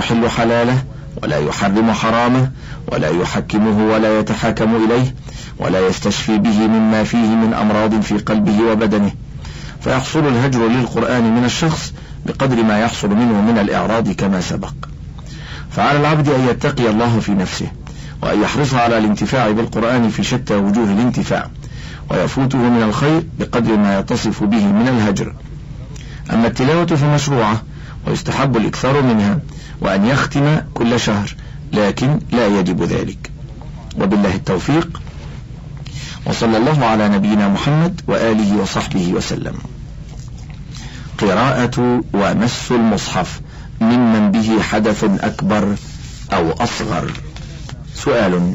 يحل حلاله ولا يحرم حرامه ولا يحكمه ولا يتحاكم إليه ولا يستشفي به مما فيه من أمراض في قلبه وبدنه، فيحصل الهجر للقرآن من الشخص بقدر ما يحصل منه من الإعراض كما سبق. فعلى العبد أن يتقي الله في نفسه، وأن يحرص على الانتفاع بالقرآن في شتى وجوه الانتفاع، ويفوته من الخير بقدر ما يتصف به من الهجر. أما التلاوة فمشروعة ويستحب الإكثار منها، وأن يختم كل شهر، لكن لا يجب ذلك. وبالله التوفيق، وصلى الله على نبينا محمد وآله وصحبه وسلم. قراءة ومس المصحف ممن به حدث أكبر أو أصغر. سؤال: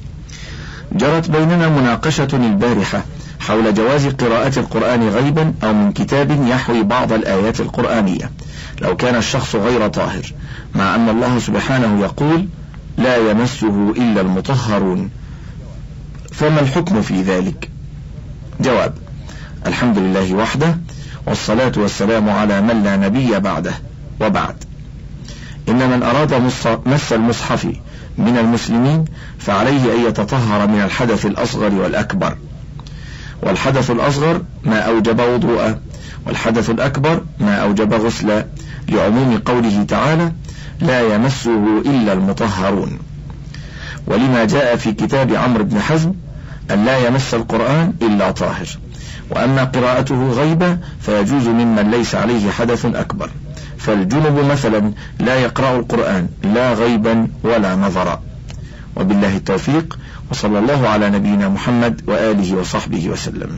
جرت بيننا مناقشة البارحة حول جواز قراءة القرآن غيبا أو من كتاب يحوي بعض الآيات القرآنية لو كان الشخص غير طاهر، مع أن الله سبحانه يقول: لا يمسه إلا المطهرون، فما الحكم في ذلك؟ جواب: الحمد لله وحده، والصلاة والسلام على من لا نبي بعده، وبعد. إن من أراد مس المصحف من المسلمين فعليه أن يتطهر من الحدث الأصغر والأكبر، والحدث الأصغر ما أوجب وضوءا، والحدث الأكبر ما أوجب غسلا، لعموم قوله تعالى: لا يمسه إلا المطهرون، ولما جاء في كتاب عمرو بن حزم أن لا يمس القرآن إلا طاهر. وأما قراءته غيبة فيجوز ممن ليس عليه حدث أكبر، فالجنب مثلا لا يقرأ القرآن لا غيبا ولا نظرا. وبالله التوفيق، وصلى الله على نبينا محمد وآله وصحبه وسلم.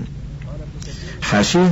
حاشية: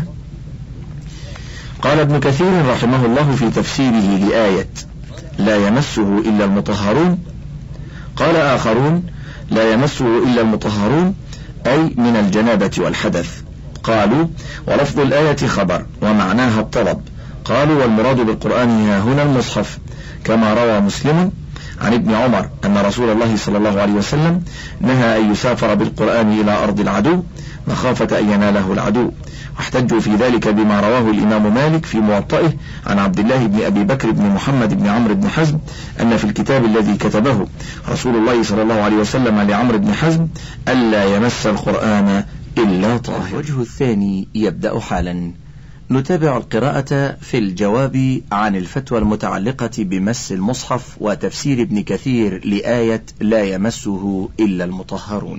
قال ابن كثير رحمه الله في تفسيره لآية لا يمسه إلا المطهرون: قال آخرون: لا يمسه إلا المطهرون أي من الجنابة والحدث. قالوا: ولفظ الآية خبر ومعناها الطلب. قالوا: والمراد بالقرآن ها هنا المصحف، كما روى مسلم عن ابن عمر أن رسول الله صلى الله عليه وسلم نهى أن يسافر بالقرآن إلى أرض العدو مخافة أن يناله العدو. واحتجوا في ذلك بما رواه الإمام مالك في موطئه عن عبد الله بن أبي بكر بن محمد بن عمرو بن حزم أن في الكتاب الذي كتبه رسول الله صلى الله عليه وسلم لعمرو بن حزم ألا يمس القرآن إلا طاهر. الوجه الثاني يبدأ حالا. نتابع القراءة في الجواب عن الفتوى المتعلقة بمس المصحف وتفسير ابن كثير لآية لا يمسه إلا المطهرون.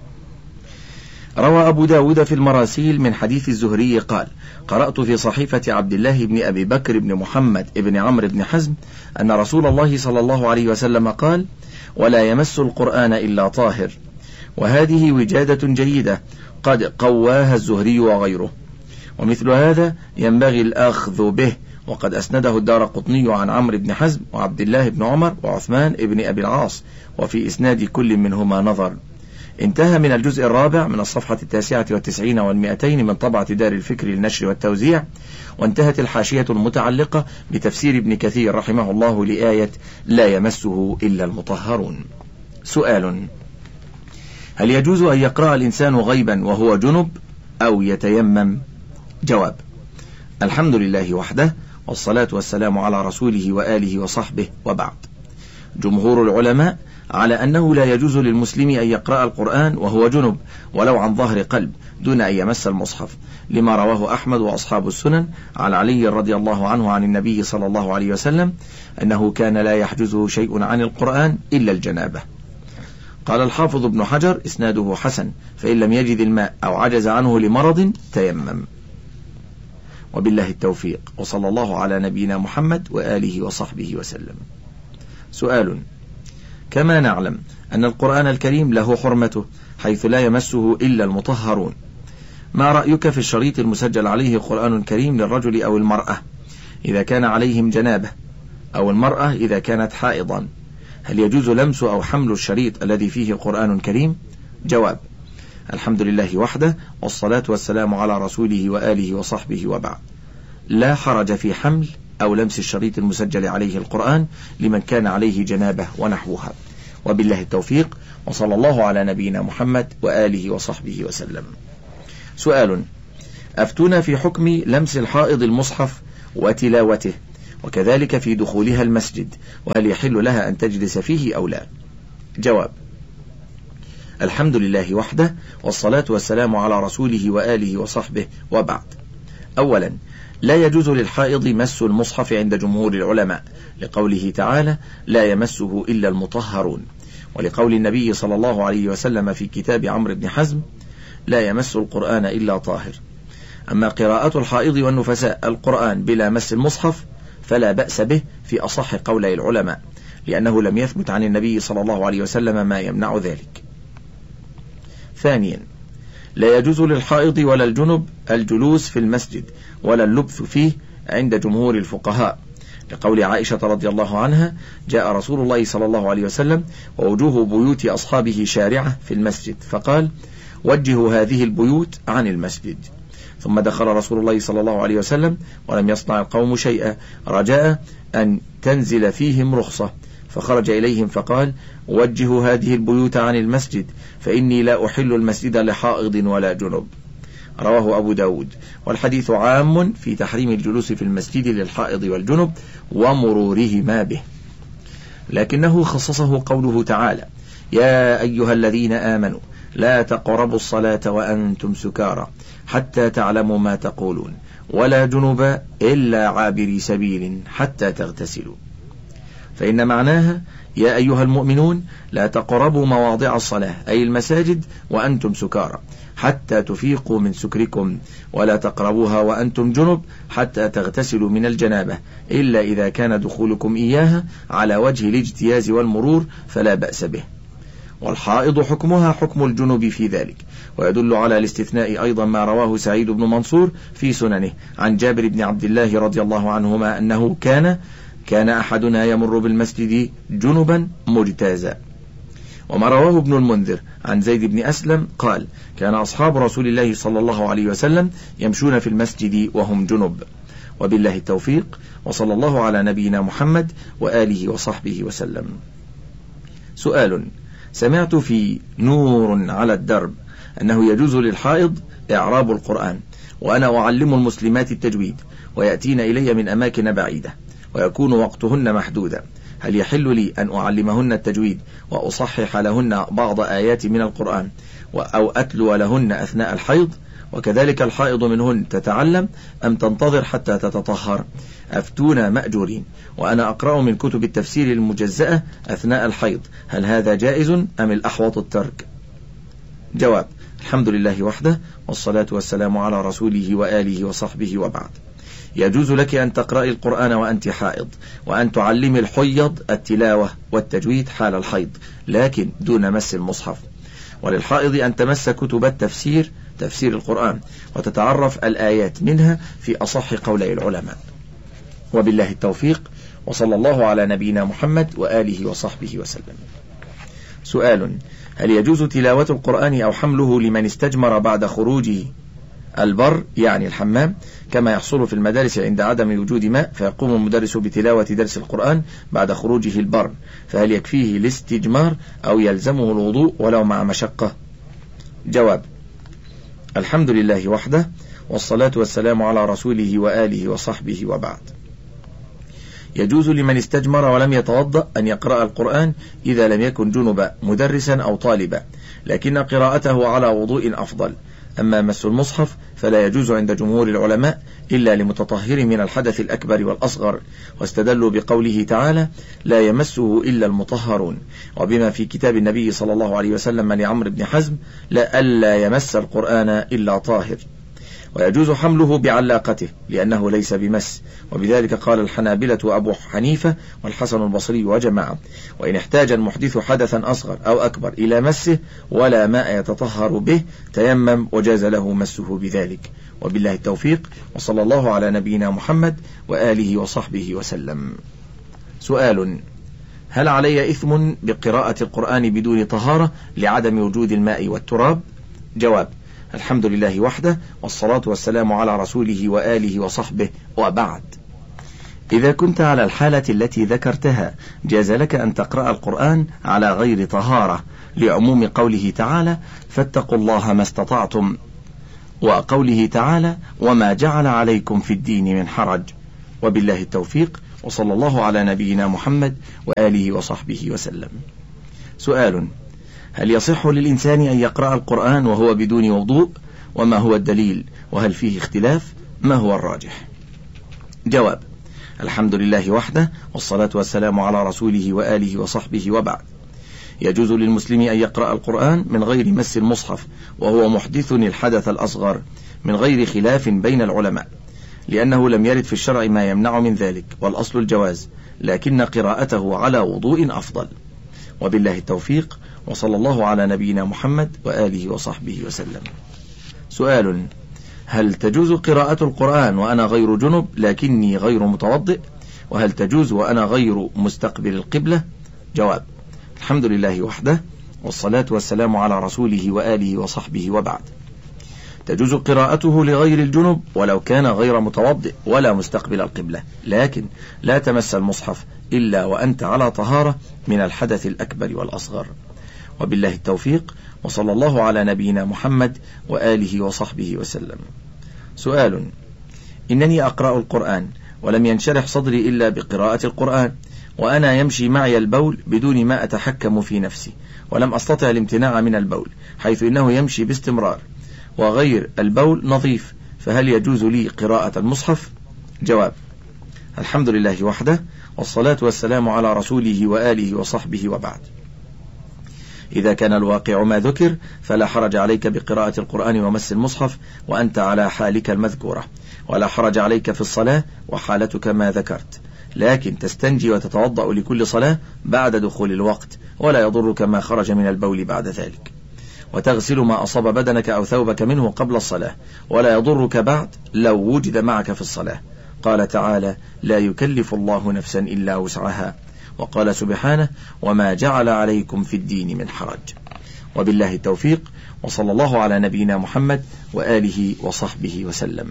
روى أبو داود في المراسيل من حديث الزهري قال: قرأت في صحيفة عبد الله بن أبي بكر بن محمد بن عمرو بن حزم أن رسول الله صلى الله عليه وسلم قال: ولا يمس القرآن إلا طاهر. وهذه وجادة جيدة قد قواها الزهري وغيره، ومثل هذا ينبغي الأخذ به، وقد أسنده الدارقطني عن عمرو بن حزم وعبد الله بن عمر وعثمان بن أبي العاص، وفي إسناد كل منهما نظر. انتهى من الجزء الرابع من الصفحة 99 و200 من طبعة دار الفكر للنشر والتوزيع. وانتهت الحاشية المتعلقة بتفسير ابن كثير رحمه الله لآية لا يمسه إلا المطهرون. سؤال: هل يجوز أن يقرأ الإنسان غيبا وهو جنب أو يتيمم؟ جواب: الحمد لله وحده، والصلاة والسلام على رسوله وآله وصحبه، وبعد. جمهور العلماء على أنه لا يجوز للمسلم أن يقرأ القرآن وهو جنب ولو عن ظهر قلب دون أن يمس المصحف، لما رواه أحمد وأصحاب السنن عن علي رضي الله عنه عن النبي صلى الله عليه وسلم أنه كان لا يحجزه شيء عن القرآن إلا الجنابة. قال الحافظ ابن حجر: إسناده حسن، فإن لم يجد الماء أو عجز عنه لمرض تيمم. وبالله التوفيق، وصلى الله على نبينا محمد وآله وصحبه وسلم. سؤال: كما نعلم أن القرآن الكريم له حرمته حيث لا يمسه إلا المطهرون، ما رأيك في الشريط المسجل عليه قرآن كريم للرجل أو المرأة إذا كان عليهم جنابة، أو المرأة إذا كانت حائضا؟ هل يجوز لمس أو حمل الشريط الذي فيه قرآن كريم؟ جواب: الحمد لله وحده، والصلاة والسلام على رسوله وآله وصحبه، وبعد. لا حرج في حمل أو لمس الشريط المسجل عليه القرآن لمن كان عليه جنابة ونحوها. وبالله التوفيق، وصلى الله على نبينا محمد وآله وصحبه وسلم. سؤال: أفتونا في حكم لمس الحائض المصحف وتلاوته، وكذلك في دخولها المسجد، وهل يحل لها أن تجلس فيه أو لا؟ جواب: الحمد لله وحده، والصلاة والسلام على رسوله وآله وصحبه، وبعد. أولا، لا يجوز للحائض مس المصحف عند جمهور العلماء، لقوله تعالى: لا يمسه إلا المطهرون، ولقول النبي صلى الله عليه وسلم في كتاب عمرو بن حزم: لا يمس القرآن إلا طاهر. أما قراءة الحائض والنفساء القرآن بلا مس المصحف فلا بأس به في أصح قولي العلماء، لأنه لم يثبت عن النبي صلى الله عليه وسلم ما يمنع ذلك. ثانيا، لا يجوز للحائض ولا الجنب الجلوس في المسجد ولا اللبث فيه عند جمهور الفقهاء، لقول عائشة رضي الله عنها: جاء رسول الله صلى الله عليه وسلم ووجوه بيوت أصحابه شارعة في المسجد، فقال: وجهوا هذه البيوت عن المسجد. ثم دخل رسول الله صلى الله عليه وسلم ولم يصنع القوم شيئا رجاء أن تنزل فيهم رخصة، فخرج إليهم فقال: وجهوا هذه البيوت عن المسجد، فإني لا أحل المسجد لحائض ولا جنب. رواه أبو داود، والحديث عام في تحريم الجلوس في المسجد للحائض والجنب ومرورهما به، لكنه خصصه قوله تعالى: يا أيها الذين آمنوا لا تقربوا الصلاة وأنتم سكارى حتى تعلموا ما تقولون ولا جنبا إلا عابري سبيل حتى تغتسلوا. فإن معناها: يا أيها المؤمنون لا تقربوا مواضع الصلاة أي المساجد وأنتم سكارى حتى تفيقوا من سكركم، ولا تقربوها وأنتم جنب حتى تغتسلوا من الجنابة، إلا إذا كان دخولكم إياها على وجه الاجتياز والمرور فلا بأس به. والحائض حكمها حكم الجنب في ذلك، ويدل على الاستثناء أيضا ما رواه سعيد بن منصور في سننه عن جابر بن عبد الله رضي الله عنهما أنه كان أحدنا يمر بالمسجد جنبا مجتازا. وما رواه ابن المنذر عن زيد بن أسلم قال: كان أصحاب رسول الله صلى الله عليه وسلم يمشون في المسجد وهم جنب. وبالله التوفيق، وصلى الله على نبينا محمد وآله وصحبه وسلم. سؤال: سمعت في نور على الدرب أنه يجوز للحائض إعراب القرآن، وأنا أعلم المسلمات التجويد، ويأتين إلي من أماكن بعيدة، ويكون وقتهن محدودا، هل يحل لي أن أعلمهن التجويد وأصحح لهن بعض آيات من القرآن أو أتلو لهن أثناء الحيض؟ وكذلك الحائض منهن تتعلم أم تنتظر حتى تتطهر؟ أفتونا مأجورين، وأنا أقرأ من كتب التفسير المجزأة أثناء الحيض، هل هذا جائز أم الأحوط الترك؟ جواب: الحمد لله وحده، والصلاة والسلام على رسوله وآله وصحبه، وبعد. يجوز لك أن تقرأي القرآن وأنت حائض، وأن تعلمي الحيض التلاوة والتجويد حال الحيض، لكن دون مس المصحف. وللحائض أن تمس كتب التفسير، تفسير القرآن، وتتعرف الآيات منها في أصح قولي العلماء. وبالله التوفيق، وصلى الله على نبينا محمد وآله وصحبه وسلم. سؤال: هل يجوز تلاوة القرآن أو حمله لمن استجمر بعد خروجه البر يعني الحمام، كما يحصل في المدارس عند عدم وجود ماء، فيقوم المدرس بتلاوة درس القرآن بعد خروجه البر، فهل يكفيه الاستجمار أو يلزمه الوضوء ولو مع مشقة؟ جواب: الحمد لله وحده، والصلاة والسلام على رسوله وآله وصحبه، وبعد. يجوز لمن استجمر ولم يتوضأ أن يقرأ القرآن إذا لم يكن جنبا مدرسا أو طالبا، لكن قراءته على وضوء أفضل. أما مس المصحف فلا يجوز عند جمهور العلماء إلا لمتطهر من الحدث الأكبر والأصغر، واستدلوا بقوله تعالى: لا يمسه إلا المطهرون، وبما في كتاب النبي صلى الله عليه وسلم لعمرو بن حزم: ألا يمس القرآن إلا طاهر. ويجوز حمله بعلاقته لأنه ليس بمس، وبذلك قال الحنابلة وأبو حنيفة والحسن البصري وجماعة. وإن احتاج المحدث حدثا أصغر أو أكبر إلى مسه ولا ماء يتطهر به تيمم وجاز له مسه بذلك. وبالله التوفيق، وصلى الله على نبينا محمد وآله وصحبه وسلم. سؤال: هل علي إثم بقراءة القرآن بدون طهارة لعدم وجود الماء والتراب؟ جواب: الحمد لله وحده، والصلاة والسلام على رسوله وآله وصحبه، وبعد. إذا كنت على الحالة التي ذكرتها جاز لك أن تقرأ القرآن على غير طهارة، لعموم قوله تعالى: فاتقوا الله ما استطعتم، وقوله تعالى: وما جعل عليكم في الدين من حرج. وبالله التوفيق، وصلى الله على نبينا محمد وآله وصحبه وسلم. سؤال: هل يصح للإنسان أن يقرأ القرآن وهو بدون وضوء؟ وما هو الدليل؟ وهل فيه اختلاف؟ ما هو الراجح؟ جواب: الحمد لله وحده، والصلاة والسلام على رسوله وآله وصحبه، وبعد. يجوز للمسلم أن يقرأ القرآن من غير مس المصحف، وهو محدث الحدث الأصغر، من غير خلاف بين العلماء، لأنه لم يرد في الشرع ما يمنع من ذلك، والأصل الجواز، لكن قراءته على وضوء أفضل. وبالله التوفيق، وصلى الله على نبينا محمد وآله وصحبه وسلم. سؤال: هل تجوز قراءة القرآن وأنا غير جنب لكني غير متوضئ؟ وهل تجوز وأنا غير مستقبل القبلة؟ جواب: الحمد لله وحده، والصلاة والسلام على رسوله وآله وصحبه، وبعد. تجوز قراءته لغير الجنب ولو كان غير متوضئ ولا مستقبل القبلة، لكن لا تمس المصحف إلا وأنت على طهارة من الحدث الأكبر والأصغر. وبالله التوفيق، وصلى الله على نبينا محمد وآله وصحبه وسلم. سؤال: إنني أقرأ القرآن ولم ينشرح صدري إلا بقراءة القرآن، وأنا يمشي معي البول بدون ما أتحكم في نفسي، ولم أستطع الامتناع من البول، حيث إنه يمشي باستمرار، وغير البول نظيف، فهل يجوز لي قراءة المصحف؟ جواب: الحمد لله وحده، والصلاة والسلام على رسوله وآله وصحبه، وبعد. إذا كان الواقع ما ذكر فلا حرج عليك بقراءة القرآن ومس المصحف وأنت على حالك المذكورة، ولا حرج عليك في الصلاة وحالتك ما ذكرت، لكن تستنجي وتتوضأ لكل صلاة بعد دخول الوقت، ولا يضرك ما خرج من البول بعد ذلك، وتغسل ما أصاب بدنك أو ثوبك منه قبل الصلاة، ولا يضرك بعد لو وجد معك في الصلاة. قال تعالى: لا يكلف الله نفسا إلا وسعها، وقال سبحانه: وما جعل عليكم في الدين من حرج. وبالله التوفيق، وصلى الله على نبينا محمد وآله وصحبه وسلم.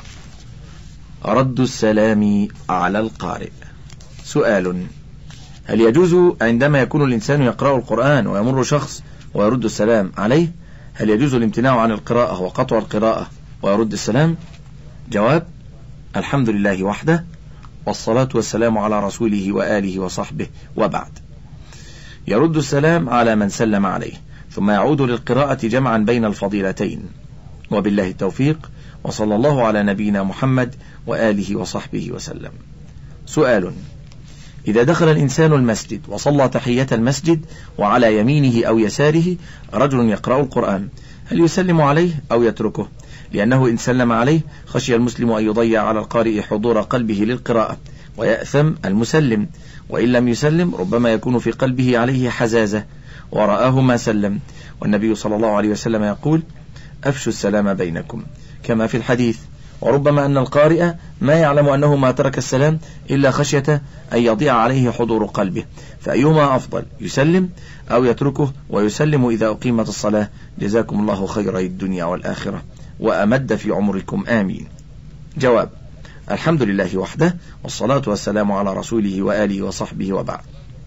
رد السلام على القارئ. سؤال: هل يجوز عندما يكون الإنسان يقرأ القرآن ويمر شخص ويرد السلام عليه، هل يجوز الامتناع عن القراءة وقطع القراءة ويرد السلام؟ جواب: الحمد لله وحده، والصلاة والسلام على رسوله وآله وصحبه، وبعد. يرد السلام على من سلم عليه، ثم يعود للقراءة جمعا بين الفضيلتين. وبالله التوفيق، وصلى الله على نبينا محمد وآله وصحبه وسلم. سؤال: إذا دخل الإنسان المسجد وصلى تحية المسجد وعلى يمينه أو يساره رجل يقرأ القرآن، هل يسلم عليه أو يتركه؟ لأنه إن سلم عليه خشي المسلم أن يضيع على القارئ حضور قلبه للقراءة ويأثم المسلم، وإن لم يسلم ربما يكون في قلبه عليه حزازة ورآه ما سلم، والنبي صلى الله عليه وسلم يقول: أفشوا السلام بينكم، كما في الحديث. وربما أن القارئ ما يعلم أنه ما ترك السلام إلا خشية أن يضيع عليه حضور قلبه، فأيهما أفضل، يسلم أو يتركه ويسلم إذا أقيمت الصلاة؟ جزاكم الله خير الدنيا والآخرة، وأمد في عمركم، آمين. جواب: الحمد لله وحده، والصلاة والسلام على رسوله وآله وصحبه، وبعد.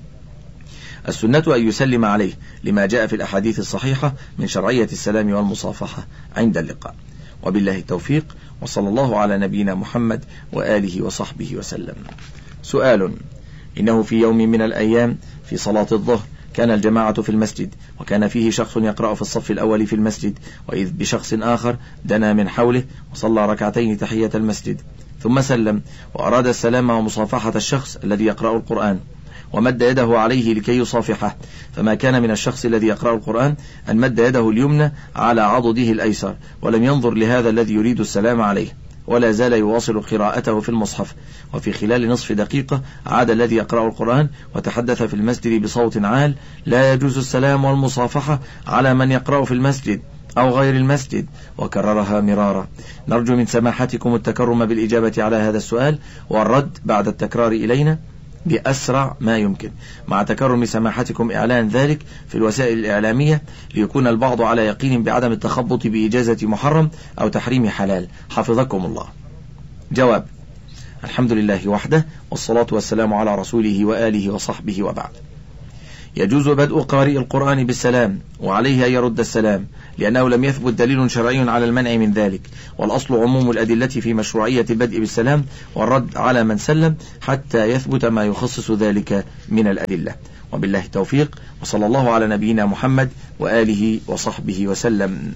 السنة أن يسلم عليه لما جاء في الأحاديث الصحيحة من شرعية السلام والمصافحة عند اللقاء. وبالله التوفيق، وصلى الله على نبينا محمد وآله وصحبه وسلم. سؤال: إنه في يوم من الأيام في صلاة الظهر كان الجماعة في المسجد، وكان فيه شخص يقرأ في الصف الأول في المسجد، وإذ بشخص آخر دنا من حوله وصلى ركعتين تحية المسجد، ثم سلم وأراد السلام ومصافحة الشخص الذي يقرأ القرآن، ومد يده عليه لكي يصافحه، فما كان من الشخص الذي يقرأ القرآن أن مد يده اليمنى على عضده الأيسر، ولم ينظر لهذا الذي يريد السلام عليه، ولا زال يواصل قراءته في المصحف. وفي خلال نصف دقيقة عاد الذي يقرأ القرآن وتحدث في المسجد بصوت عال: لا يجوز السلام والمصافحة على من يقرأ في المسجد أو غير المسجد، وكررها مرارا. نرجو من سماحتكم التكرم بالإجابة على هذا السؤال والرد بعد التكرار إلينا بأسرع ما يمكن، مع تكرم سماحتكم إعلان ذلك في الوسائل الإعلامية ليكون البعض على يقين بعدم التخبط بإجازة محرم أو تحريم حلال، حفظكم الله. جواب: الحمد لله وحده، والصلاة والسلام على رسوله وآله وصحبه، وبعد. يجوز بدء قارئ القرآن بالسلام، وعليه أن يرد السلام، لأنه لم يثبت دليل شرعي على المنع من ذلك، والأصل عموم الأدلة في مشروعية البدء بالسلام والرد على من سلم حتى يثبت ما يخصص ذلك من الأدلة. وبالله التوفيق، وصلى الله على نبينا محمد وآله وصحبه وسلم.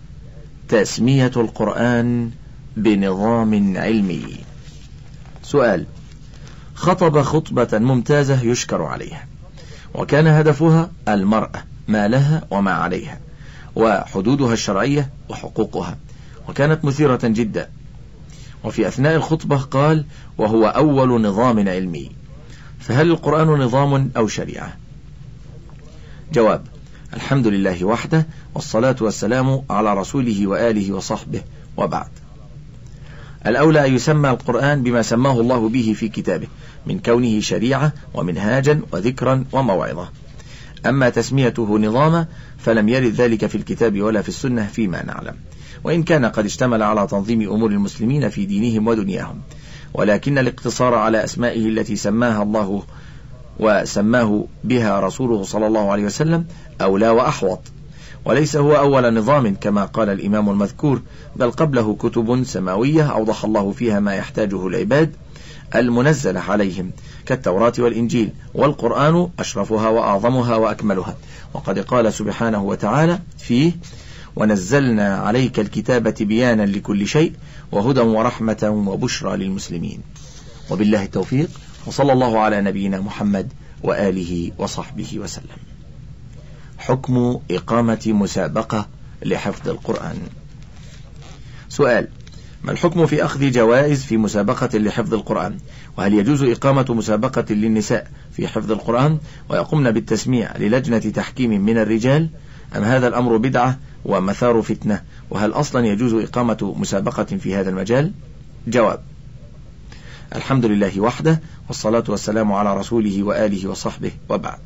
تسمية القرآن بنظام علمي. سؤال: خطب خطبة ممتازة يشكر عليها، وكان هدفها المرأة ما لها وما عليها وحدودها الشرعية وحقوقها، وكانت مثيرة جدا. وفي أثناء الخطبة قال: وهو أول نظام علمي، فهل القرآن نظام أو شريعة؟ جواب: الحمد لله وحده، والصلاة والسلام على رسوله وآله وصحبه، وبعد. الأولى أن يسمى القرآن بما سماه الله به في كتابه من كونه شريعة ومنهاجا وذكرا وموعظة. أما تسميته نظاما فلم يرد ذلك في الكتاب ولا في السنة فيما نعلم، وإن كان قد اشتمل على تنظيم أمور المسلمين في دينهم ودنياهم، ولكن الاقتصار على أسمائه التي سماها الله وسماه بها رسوله صلى الله عليه وسلم أولى وأحوط. وليس هو أول نظام كما قال الإمام المذكور، بل قبله كتب سماوية أوضح الله فيها ما يحتاجه العباد المنزل عليهم كالتوراة والإنجيل، والقرآن أشرفها وأعظمها وأكملها. وقد قال سبحانه وتعالى فيه: ونزلنا عليك الكتاب تبيانا لكل شيء وهدى ورحمة وبشرى للمسلمين. وبالله التوفيق، وصلى الله على نبينا محمد وآله وصحبه وسلم. حكم إقامة مسابقة لحفظ القرآن. سؤال: ما الحكم في أخذ جوائز في مسابقة لحفظ القرآن؟ وهل يجوز إقامة مسابقة للنساء في حفظ القرآن ويقومن بالتسميع للجنة تحكيم من الرجال، أم هذا الأمر بدعة ومثار فتنة؟ وهل أصلا يجوز إقامة مسابقة في هذا المجال؟ جواب: الحمد لله وحده، والصلاة والسلام على رسوله وآله وصحبه، وبعد.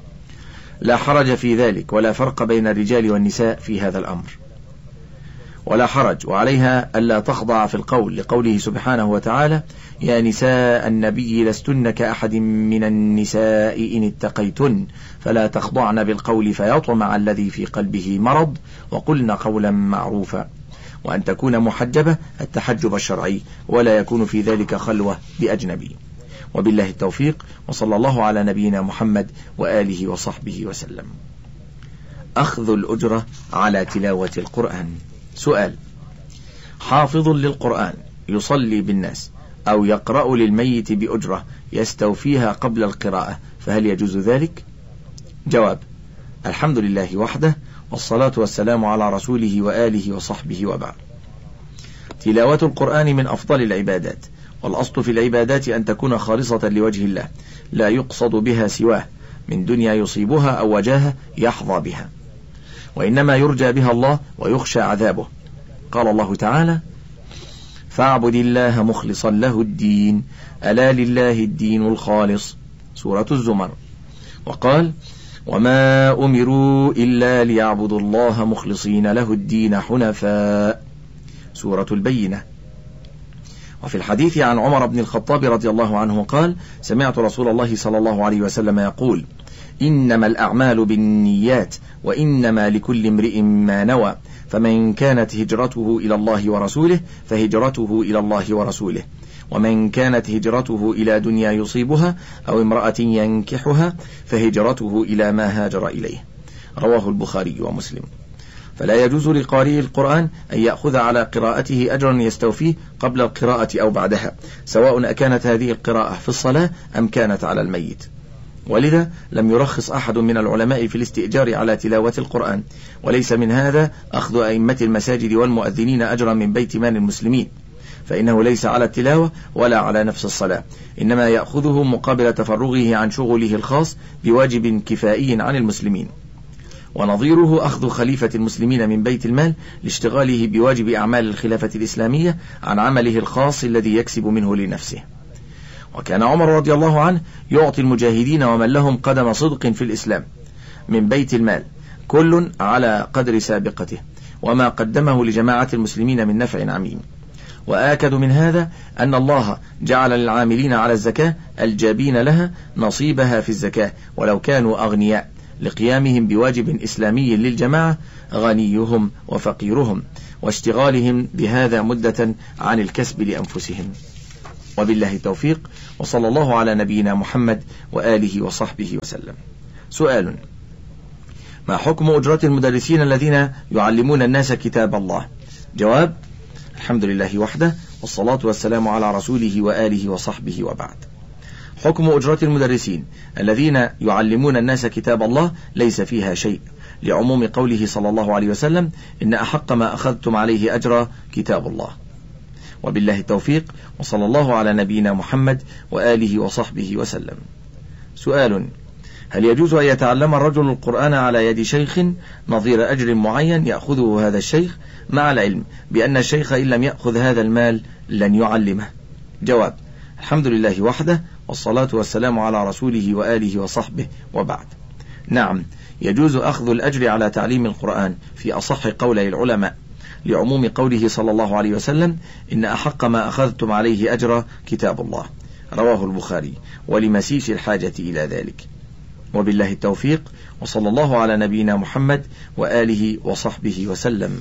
لا حرج في ذلك، ولا فرق بين الرجال والنساء في هذا الأمر، ولا حرج، وعليها ألا تخضع في القول لقوله سبحانه وتعالى: يا نساء النبي لستن كأحد من النساء إن اتقيتن فلا تخضعن بالقول فيطمع الذي في قلبه مرض وقلن قولا معروفا. وأن تكون محجبة التحجب الشرعي، ولا يكون في ذلك خلوة بأجنبي. وبالله التوفيق، وصلى الله على نبينا محمد وآله وصحبه وسلم. أخذ الأجرة على تلاوة القرآن. سؤال: حافظ للقرآن يصلي بالناس أو يقرأ للميت بأجرة يستوفيها قبل القراءة، فهل يجوز ذلك؟ جواب: الحمد لله وحده، والصلاة والسلام على رسوله وآله وصحبه، وبعد. تلاوة القرآن من أفضل العبادات، والأصل في العبادات أن تكون خالصة لوجه الله، لا يقصد بها سواه من دنيا يصيبها أو وجاهة يحظى بها، وإنما يرجى بها الله ويخشى عذابه. قال الله تعالى: فاعبد الله مخلصا له الدين ألا لله الدين الخالص، سورة الزمر. وقال: وما أمروا إلا ليعبدوا الله مخلصين له الدين حنفاء، سورة البينة. وفي الحديث عن عمر بن الخطاب رضي الله عنه قال: سمعت رسول الله صلى الله عليه وسلم يقول: إنما الأعمال بالنيات وإنما لكل امرئ ما نوى، فمن كانت هجرته إلى الله ورسوله فهجرته إلى الله ورسوله، ومن كانت هجرته إلى دنيا يصيبها أو امرأة ينكحها فهجرته إلى ما هاجر إليه. رواه البخاري ومسلم. فلا يجوز لقارئ القرآن أن يأخذ على قراءته أجرا يستوفيه قبل القراءة أو بعدها، سواء أكانت هذه القراءة في الصلاة أم كانت على الميت. ولذا لم يرخص أحد من العلماء في الاستئجار على تلاوة القرآن، وليس من هذا أخذ أئمة المساجد والمؤذنين أجرا من بيت مال المسلمين، فإنه ليس على التلاوة ولا على نفس الصلاة، إنما يأخذه مقابل تفرغه عن شغله الخاص بواجب كفائي عن المسلمين. ونظيره أخذ خليفة المسلمين من بيت المال لاشتغاله بواجب أعمال الخلافة الإسلامية عن عمله الخاص الذي يكسب منه لنفسه. وكان عمر رضي الله عنه يعطي المجاهدين ومن لهم قدم صدق في الإسلام من بيت المال كل على قدر سابقته وما قدمه لجماعة المسلمين من نفع عميم. وآكد من هذا أن الله جعل للعاملين على الزكاة الجابين لها نصيبها في الزكاة ولو كانوا أغنياء، لقيامهم بواجب إسلامي للجماعة غنيهم وفقيرهم، واشتغالهم بهذا مدة عن الكسب لأنفسهم. وبالله التوفيق، وصلى الله على نبينا محمد وآله وصحبه وسلم. سؤال: ما حكم أجرة المدرسين الذين يعلمون الناس كتاب الله؟ جواب: الحمد لله وحده، والصلاة والسلام على رسوله وآله وصحبه وبعد. حكم أجرة المدرسين الذين يعلمون الناس كتاب الله ليس فيها شيء، لعموم قوله صلى الله عليه وسلم: إن أحق ما أخذتم عليه أجرا كتاب الله. وبالله التوفيق، وصلى الله على نبينا محمد وآله وصحبه وسلم. سؤال: هل يجوز أن يتعلم الرجل القرآن على يد شيخ نظير أجر معين يأخذه هذا الشيخ، مع العلم بأن الشيخ إن لم يأخذ هذا المال لن يعلمه؟ جواب: الحمد لله وحده، والصلاة والسلام على رسوله وآله وصحبه وبعد. نعم، يجوز أخذ الأجر على تعليم القرآن في أصح قولي العلماء، لعموم قوله صلى الله عليه وسلم: إن أحق ما أخذتم عليه أجر كتاب الله، رواه البخاري، ولمسيس الحاجة إلى ذلك. وبالله التوفيق، وصلى الله على نبينا محمد وآله وصحبه وسلم.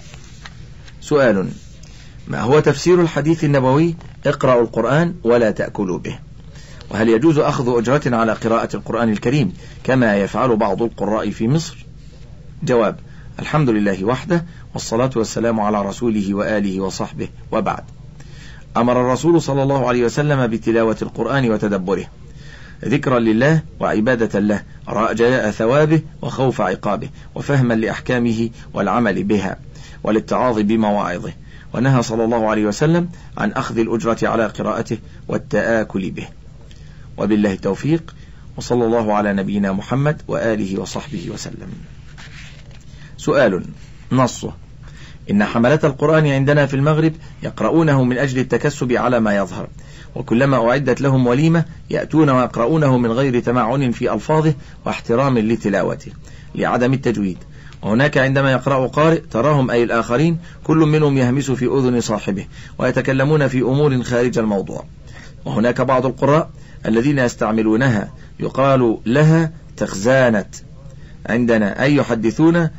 سؤال: ما هو تفسير الحديث النبوي: اقرأوا القرآن ولا تأكلوا به؟ وهل يجوز أخذ أجرة على قراءة القرآن الكريم كما يفعل بعض القراء في مصر؟ جواب: الحمد لله وحده، والصلاة والسلام على رسوله وآله وصحبه وبعد. أمر الرسول صلى الله عليه وسلم بتلاوة القرآن وتدبره، ذكرا لله وعبادة له، رجاء ثوابه وخوف عقابه، وفهما لأحكامه والعمل بها، والاتعاظ بمواعظه. ونهى صلى الله عليه وسلم عن أخذ الأجرة على قراءته والتآكل به. وبالله التوفيق، وصلى الله على نبينا محمد وآله وصحبه وسلم. سؤال: نصه: إن حملة القرآن عندنا في المغرب يقرؤونه من أجل التكسب على ما يظهر، وكلما أعدت لهم وليمة يأتون ويقرؤونه من غير تمعن في ألفاظه واحترام لتلاوته لعدم التجويد. وهناك عندما يقرأ قارئ تراهم أي الآخرين كل منهم يهمس في أذن صاحبه ويتكلمون في أمور خارج الموضوع. وهناك بعض القراء الذين يستعملونها يقال لها تخزانة عندنا، أي يحدثون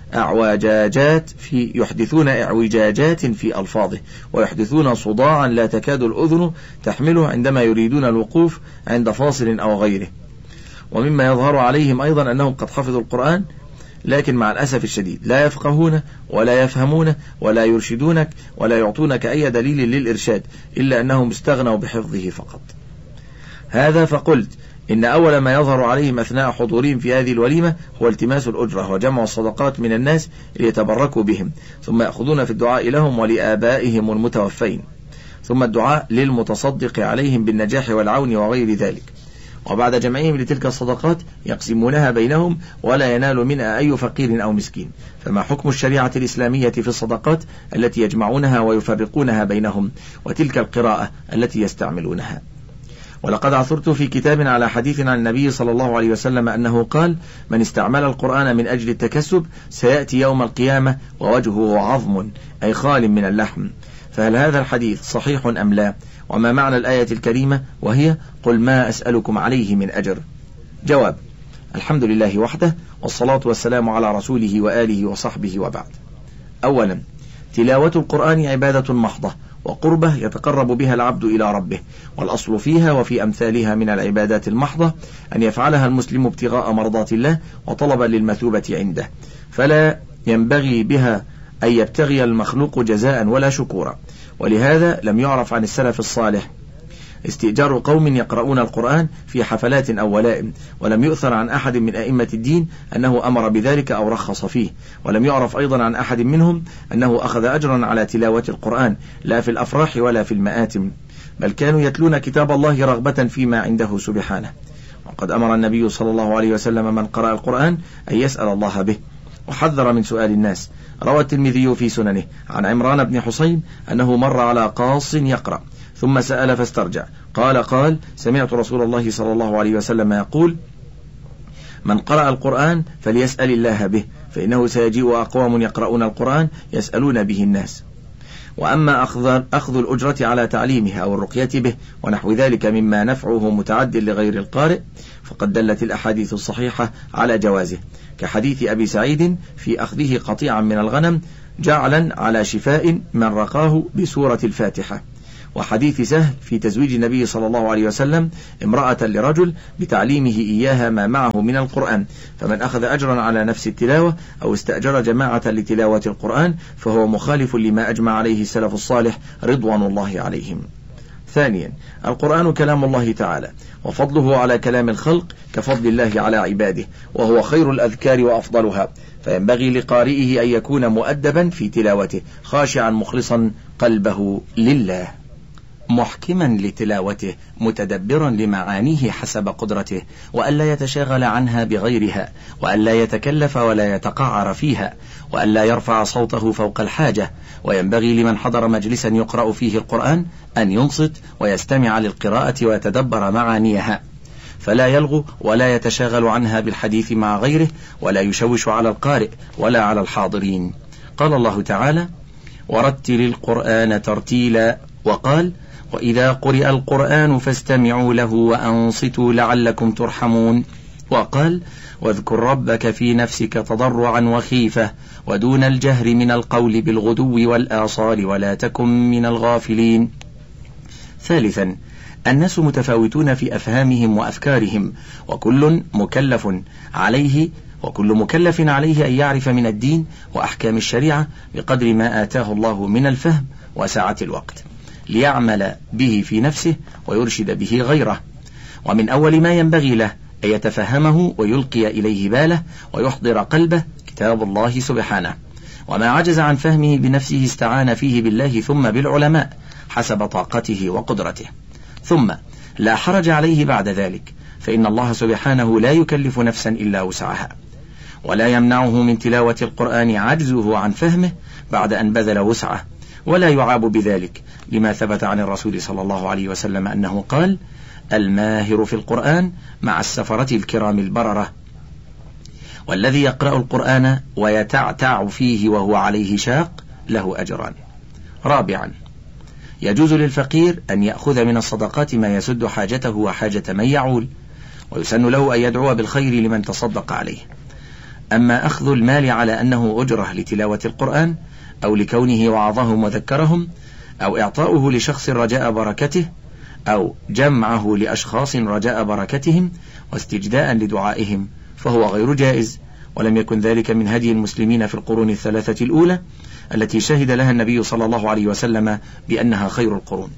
إعوجاجات في ألفاظه، ويحدثون صداعا لا تكاد الأذن تحمله عندما يريدون الوقوف عند فاصل أو غيره. ومما يظهر عليهم أيضا أنهم قد حفظوا القرآن، لكن مع الأسف الشديد لا يفقهون ولا يفهمون ولا يرشدونك ولا يعطونك أي دليل للإرشاد، إلا أنهم استغنوا بحفظه فقط. هذا فقلت إن أول ما يظهر عليهم أثناء حضورهم في هذه الوليمة هو التماس الأجرة وجمع الصدقات من الناس ليتبركوا بهم، ثم يأخذون في الدعاء لهم ولآبائهم المتوفين، ثم الدعاء للمتصدق عليهم بالنجاح والعون وغير ذلك. وبعد جمعهم لتلك الصدقات يقسمونها بينهم ولا ينال منها أي فقير أو مسكين. فما حكم الشريعة الإسلامية في الصدقات التي يجمعونها ويفرقونها بينهم، وتلك القراءة التي يستعملونها؟ ولقد عثرت في كتاب على حديث عن النبي صلى الله عليه وسلم أنه قال: من استعمل القرآن من أجل التكسب سيأتي يوم القيامة ووجهه عظم، أي خال من اللحم. فهل هذا الحديث صحيح أم لا؟ وما معنى الآية الكريمة وهي: قل ما أسألكم عليه من أجر؟ جواب: الحمد لله وحده، والصلاة والسلام على رسوله وآله وصحبه وبعد. أولا، تلاوة القرآن عبادة محضة وقربة يتقرب بها العبد إلى ربه، والأصل فيها وفي أمثالها من العبادات المحضة أن يفعلها المسلم ابتغاء مرضات الله وطلبا للمثوبة عنده، فلا ينبغي بها أن يبتغي المخلوق جزاء ولا شكورا. ولهذا لم يعرف عن السلف الصالح استئجار قوم يقرؤون القرآن في حفلات أو ولائم، ولم يؤثر عن أحد من أئمة الدين أنه أمر بذلك أو رخص فيه، ولم يعرف أيضا عن أحد منهم أنه أخذ أجرا على تلاوة القرآن، لا في الأفراح ولا في المآتم، بل كانوا يتلون كتاب الله رغبة فيما عنده سبحانه. وقد أمر النبي صلى الله عليه وسلم من قرأ القرآن أن يسأل الله به، وحذر من سؤال الناس. روى الترمذي في سننه عن عمران بن حسين أنه مر على قاص يقرأ ثم سأل فاسترجع، قال سمعت رسول الله صلى الله عليه وسلم يقول: من قرأ القرآن فليسأل الله به، فإنه سيجيء أقوام يقرؤون القرآن يسألون به الناس. وأما أخذ الأجرة على تعليمه أو الرقية به ونحو ذلك مما نفعه متعد لغير القارئ فقد دلت الأحاديث الصحيحة على جوازه، كحديث أبي سعيد في أخذه قطيعا من الغنم جعلا على شفاء من رقاه بسورة الفاتحة، وحديث سهل في تزويج النبي صلى الله عليه وسلم امرأة لرجل بتعليمه إياها ما معه من القرآن، فمن أخذ أجرا على نفس التلاوة أو استأجر جماعة لتلاوة القرآن فهو مخالف لما أجمع عليه السلف الصالح رضوان الله عليهم. ثانيا، القرآن كلام الله تعالى، وفضله على كلام الخلق كفضل الله على عباده، وهو خير الأذكار وأفضلها، فينبغي لقارئه أن يكون مؤدبا في تلاوته خاشعا مخلصا قلبه لله، محكما لتلاوته متدبرا لمعانيه حسب قدرته، وألا يتشاغل عنها بغيرها، وألا يتكلف ولا يتقعر فيها، وألا يرفع صوته فوق الحاجة. وينبغي لمن حضر مجلسا يقرأ فيه القرآن أن ينصت ويستمع للقراءة ويتدبر معانيها، فلا يلغو ولا يتشاغل عنها بالحديث مع غيره، ولا يشوش على القارئ ولا على الحاضرين. قال الله تعالى: ورتل القرآن ترتيلا، وقال: وإذا قرئ القرآن فاستمعوا له وأنصتوا لعلكم ترحمون، وقال: واذكر ربك في نفسك تضرعا وخيفة ودون الجهر من القول بالغدو والآصال ولا تكن من الغافلين. ثالثا، الناس متفاوتون في أفهامهم وأفكارهم، وكل مكلف عليه أن يعرف من الدين وأحكام الشريعة بقدر ما آتاه الله من الفهم وسعة الوقت، ليعمل به في نفسه ويرشد به غيره. ومن أول ما ينبغي له أن يتفهمه ويلقي إليه باله ويحضر قلبه كتاب الله سبحانه، وما عجز عن فهمه بنفسه استعان فيه بالله ثم بالعلماء حسب طاقته وقدرته. ثم لا حرج عليه بعد ذلك، فإن الله سبحانه لا يكلف نفسا إلا وسعها، ولا يمنعه من تلاوة القرآن عجزه عن فهمه بعد أن بذل وسعه، ولا يعاب بذلك، لما ثبت عن الرسول صلى الله عليه وسلم أنه قال: الماهر في القرآن مع السفرة الكرام البررة، والذي يقرأ القرآن ويتعتع فيه وهو عليه شاق له أجران. رابعا، يجوز للفقير أن يأخذ من الصدقات ما يسد حاجته وحاجة من يعول، ويسن له أن يدعو بالخير لمن تصدق عليه. أما أخذ المال على أنه أجرة لتلاوة القرآن أو لكونه وعظهم وذكرهم، أو إعطاؤه لشخص رجاء بركته، أو جمعه لأشخاص رجاء بركتهم واستجداء لدعائهم، فهو غير جائز، ولم يكن ذلك من هدي المسلمين في القرون الثلاثة الأولى التي شهد لها النبي صلى الله عليه وسلم بأنها خير القرون.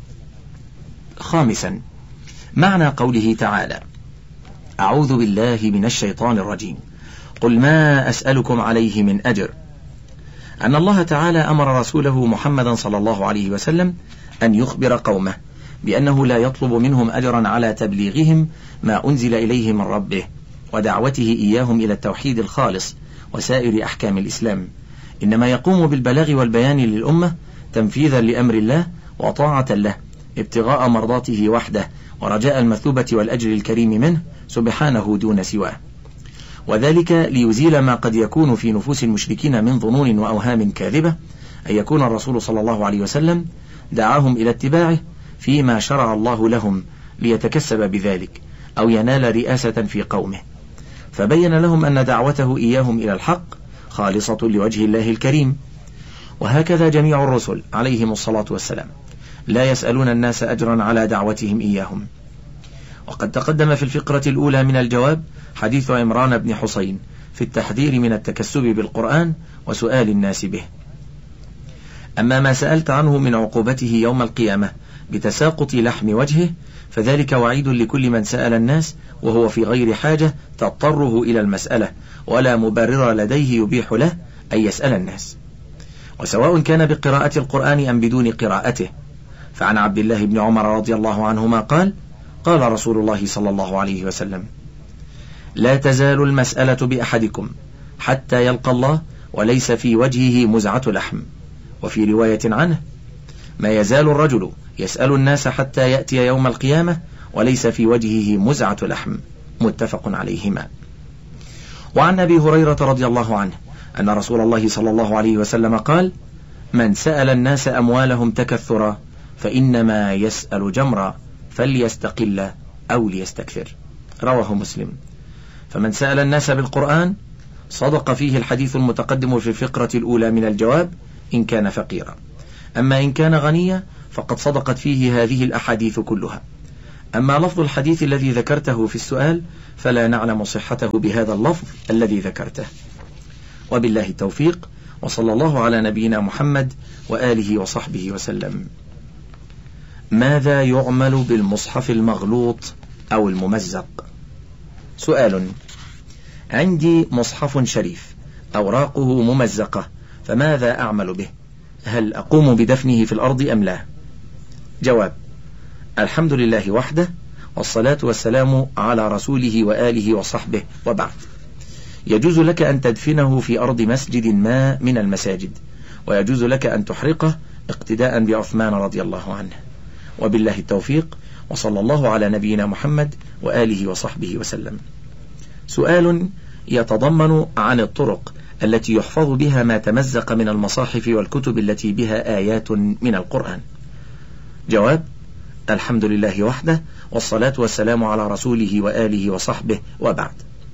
خامسا، معنى قوله تعالى: أعوذ بالله من الشيطان الرجيم، قل ما أسألكم عليه من أجر، أن الله تعالى أمر رسوله محمدا صلى الله عليه وسلم أن يخبر قومه بأنه لا يطلب منهم أجرا على تبليغهم ما أنزل إليه من ربه ودعوته إياهم إلى التوحيد الخالص وسائر أحكام الإسلام، إنما يقوم بالبلاغ والبيان للأمة تنفيذا لأمر الله وطاعة له، ابتغاء مرضاته وحده ورجاء المثوبة والأجر الكريم منه سبحانه دون سواه، وذلك ليزيل ما قد يكون في نفوس المشركين من ظنون وأوهام كاذبة أن يكون الرسول صلى الله عليه وسلم دعاهم إلى اتباعه فيما شرع الله لهم ليتكسب بذلك أو ينال رئاسة في قومه، فبين لهم أن دعوته إياهم إلى الحق خالصة لوجه الله الكريم. وهكذا جميع الرسل عليهم الصلاة والسلام لا يسألون الناس أجرا على دعوتهم إياهم. وقد تقدم في الفقرة الأولى من الجواب حديث عمران بن حسين في التحذير من التكسب بالقرآن وسؤال الناس به. أما ما سألت عنه من عقوبته يوم القيامة بتساقط لحم وجهه فذلك وعيد لكل من سأل الناس وهو في غير حاجة تضطره إلى المسألة ولا مبرر لديه يبيح له أن يسأل الناس، وسواء كان بقراءة القرآن أم بدون قراءته. فعن عبد الله بن عمر رضي الله عنهما قال: قال رسول الله صلى الله عليه وسلم: لا تزال المسألة بأحدكم حتى يلقى الله وليس في وجهه مزعة لحم. وفي رواية عنه: ما يزال الرجل يسأل الناس حتى يأتي يوم القيامة وليس في وجهه مزعة لحم. متفق عليهما. وعن أبي هريرة رضي الله عنه أن رسول الله صلى الله عليه وسلم قال: من سأل الناس أموالهم تكثرا فإنما يسأل جمرا فليستقل أو ليستكثر، رواه مسلم. فمن سأل الناس بالقرآن صدق فيه الحديث المتقدم في الفقرة الأولى من الجواب إن كان فقيرا، أما إن كان غنيا فقد صدقت فيه هذه الأحاديث كلها. أما لفظ الحديث الذي ذكرته في السؤال فلا نعلم صحته بهذا اللفظ الذي ذكرته. وبالله التوفيق، وصلى الله على نبينا محمد وآله وصحبه وسلم. ماذا يعمل بالمصحف المغلوط أو الممزق؟ سؤال: عندي مصحف شريف أوراقه ممزقة، فماذا أعمل به؟ هل أقوم بدفنه في الأرض أم لا؟ جواب: الحمد لله وحده، والصلاة والسلام على رسوله وآله وصحبه، وبعد. يجوز لك أن تدفنه في أرض مسجد ما من المساجد، ويجوز لك أن تحرقه اقتداء بعثمان رضي الله عنه. وبالله التوفيق، وصلى الله على نبينا محمد وآله وصحبه وسلم. سؤال يتضمن عن الطرق التي يحفظ بها ما تمزق من المصاحف والكتب التي بها آيات من القرآن. جواب: الحمد لله وحده، والصلاة والسلام على رسوله وآله وصحبه، وبعد.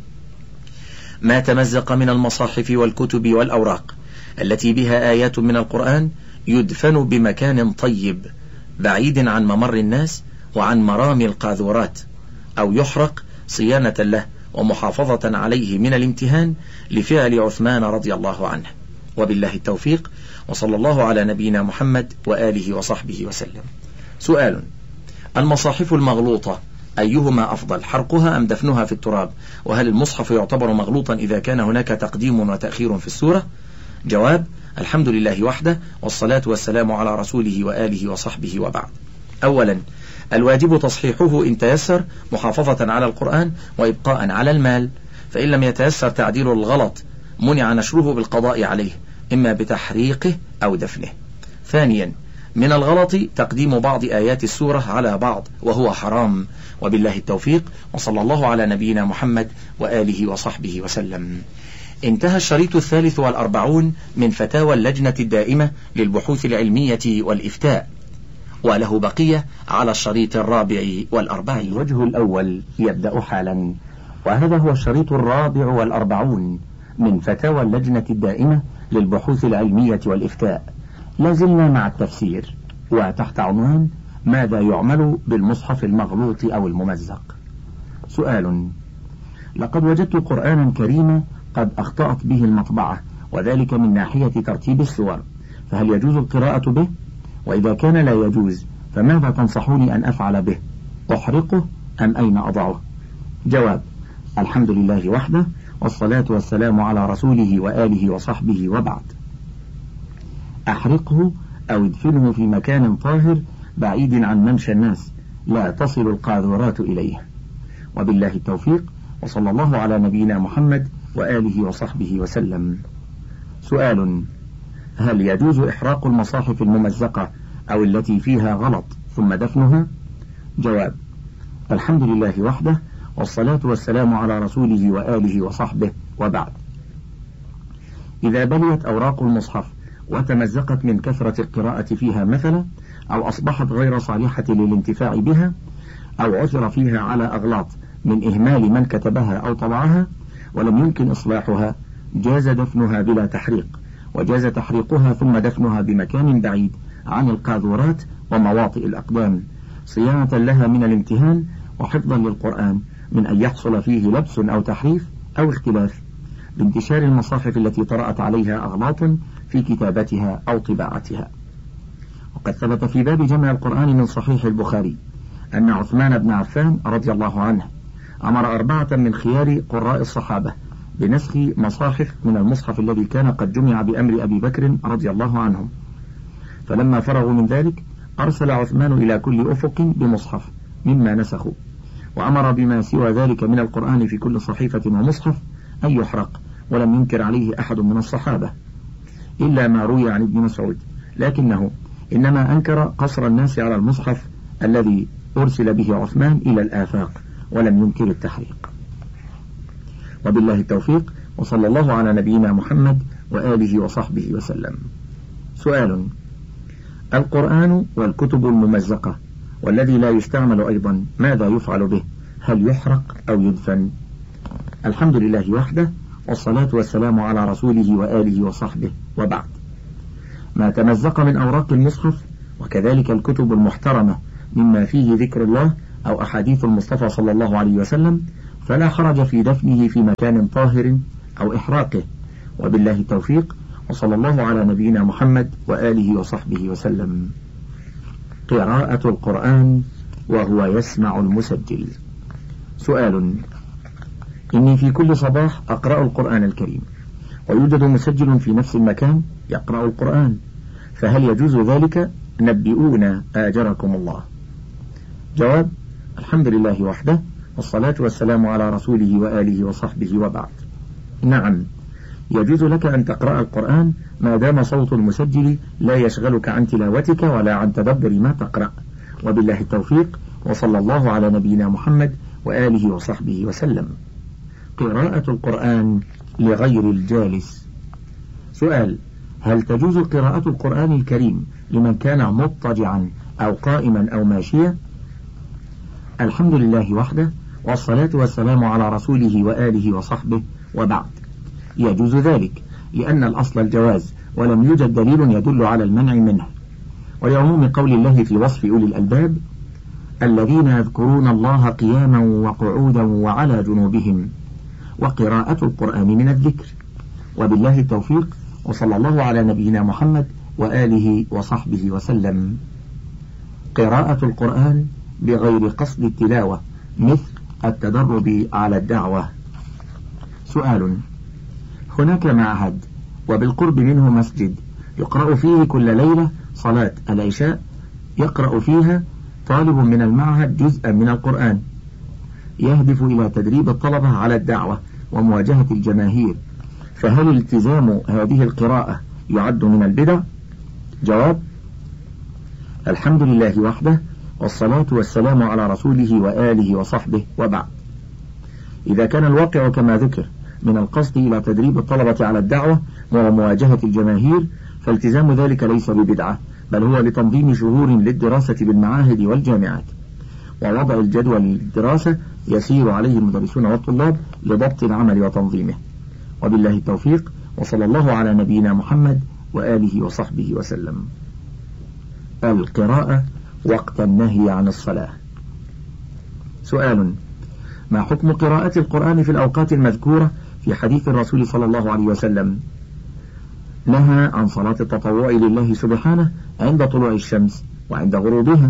ما تمزق من المصاحف والكتب والأوراق التي بها آيات من القرآن يدفن بمكان طيب بعيد عن ممر الناس وعن مرامي القاذورات، أو يحرق صيانة له ومحافظة عليه من الامتهان لفعل عثمان رضي الله عنه. وبالله التوفيق، وصلى الله على نبينا محمد وآله وصحبه وسلم. سؤال: المصاحف المغلوطة أيهما أفضل، حرقها أم دفنها في التراب؟ وهل المصحف يعتبر مغلوطا إذا كان هناك تقديم وتأخير في السورة؟ جواب: الحمد لله وحده، والصلاة والسلام على رسوله وآله وصحبه، وبعد. أولا، الواجب تصحيحه إن تيسر محافظة على القرآن وإبقاء على المال، فإن لم يتيسر تعديل الغلط منع نشره بالقضاء عليه إما بتحريقه أو دفنه. ثانيا، من الغلط تقديم بعض آيات السورة على بعض وهو حرام. وبالله التوفيق، وصلى الله على نبينا محمد وآله وصحبه وسلم. انتهى الشريط 43 من فتاوى اللجنة الدائمة للبحوث العلمية والإفتاء، وله بقية على الشريط 44. الوجه الأول يبدأ حالا، وهذا هو الشريط 44 من فتاوى اللجنة الدائمة للبحوث العلمية والإفتاء. لازلنا مع التفسير، وتحت عنوان: ماذا يعمل بالمصحف المغلوط أو الممزق؟ سؤال: لقد وجدت قرآنا كريما قد أخطأت به المطبعة، وذلك من ناحية ترتيب السور، فهل يجوز القراءة به؟ وإذا كان لا يجوز فماذا تنصحوني أن أفعل به؟ أحرقه أم أين أضعه؟ جواب: الحمد لله وحده، والصلاة والسلام على رسوله وآله وصحبه، وبعد. أحرقه أو ادفنه في مكان طاهر بعيد عن ممشى الناس لا تصل القاذورات إليه. وبالله التوفيق، وصلى الله على نبينا محمد وآله وصحبه وسلم. سؤال: هل يجوز إحراق المصاحف الممزقة أو التي فيها غلط ثم دفنها؟ جواب: الحمد لله وحده، والصلاة والسلام على رسوله وآله وصحبه، وبعد. إذا بليت أوراق المصحف وتمزقت من كثرة القراءة فيها مثلا، أو أصبحت غير صالحة للانتفاع بها، أو عثر فيها على أغلاط من إهمال من كتبها أو طبعها ولم يمكن إصلاحها، جاز دفنها بلا تحريق، وجاز تحريقها ثم دفنها بمكان بعيد عن القاذورات ومواطئ الأقدام، صيانة لها من الامتهان وحفظا للقرآن من أن يحصل فيه لبس أو تحريف أو اختلاف بانتشار المصاحف التي طرأت عليها أغلاط في كتابتها أو طباعتها. وقد ثبت في باب جمع القرآن من صحيح البخاري أن عثمان بن عفان رضي الله عنه أمر 4 من خيار قراء الصحابة بنسخ مصاحف من المصحف الذي كان قد جمع بأمر أبي بكر رضي الله عنهم، فلما فرغوا من ذلك أرسل عثمان إلى كل أفق بمصحف مما نسخوا، وأمر بما سوى ذلك من القرآن في كل صحيفة ومصحف أن يحرق، ولم ينكر عليه أحد من الصحابة إلا ما روي عن ابن مسعود، لكنه إنما أنكر قصر الناس على المصحف الذي أرسل به عثمان إلى الآفاق، ولم ينكر التحريق. وبالله التوفيق، وصلى الله على نبينا محمد وآله وصحبه وسلم. سؤال: القرآن والكتب الممزقة والذي لا يستعمل أيضا ماذا يفعل به؟ هل يحرق أو يدفن؟ الحمد لله وحده، والصلاة والسلام على رسوله وآله وصحبه، وبعد. ما تمزق من أوراق المصحف وكذلك الكتب المحترمة مما فيه ذكر الله أو أحاديث المصطفى صلى الله عليه وسلم فلا حرج في دفنه في مكان طاهر أو إحراقه، وبالله التوفيق، وصلى الله على نبينا محمد وآله وصحبه وسلم. قراءة القرآن وهو يسمع المسجل. سؤال: إني في كل صباح أقرأ القرآن الكريم ويوجد مسجل في نفس المكان يقرأ القرآن، فهل يجوز ذلك؟ نبئونا آجركم الله. جواب: الحمد لله وحده، والصلاة والسلام على رسوله وآله وصحبه، وبعد. نعم، يجوز لك أن تقرأ القرآن ما دام صوت المسجل لا يشغلك عن تلاوتك ولا عن تدبر ما تقرأ، وبالله التوفيق، وصلى الله على نبينا محمد وآله وصحبه وسلم. قراءة القرآن لغير الجالس. سؤال: هل تجوز قراءة القرآن الكريم لمن كان مضطجعا أو قائما أو ماشيا؟ الحمد لله وحده، والصلاة والسلام على رسوله وآله وصحبه، وبعد. يجوز ذلك لأن الأصل الجواز، ولم يوجد دليل يدل على المنع منه، ولعموم قول الله في وصف أولي الألباب: الذين يذكرون الله قياما وقعودا وعلى جنوبهم، وقراءة القرآن من الذكر، وبالله التوفيق، وصلى الله على نبينا محمد وآله وصحبه وسلم. قراءة القرآن بغير قصد التلاوة مثل التدرب على الدعوة. سؤال: هناك معهد وبالقرب منه مسجد يقرأ فيه كل ليلة صلاة العشاء، يقرأ فيها طالب من المعهد جزءا من القرآن، يهدف إلى تدريب الطلبة على الدعوة ومواجهة الجماهير، فهل التزام هذه القراءة يعد من البدع؟ جواب: الحمد لله وحده، والصلاة والسلام على رسوله وآله وصحبه، وبعد. إذا كان الواقع كما ذكر من القصد إلى تدريب الطلبة على الدعوة ومواجهة الجماهير، فالتزام ذلك ليس ببدعة، بل هو لتنظيم شهور للدراسة بالمعاهد والجامعات، ووضع الجدول للدراسة يسير عليه المدرسون والطلاب لضبط العمل وتنظيمه، وبالله التوفيق، وصلى الله على نبينا محمد وآله وصحبه وسلم. القراءة وقت النهي عن الصلاة. سؤال: ما حكم قراءة القرآن في الأوقات المذكورة في حديث الرسول صلى الله عليه وسلم؟ نهى عن صلاة التطوع لله سبحانه عند طلوع الشمس وعند غروبها.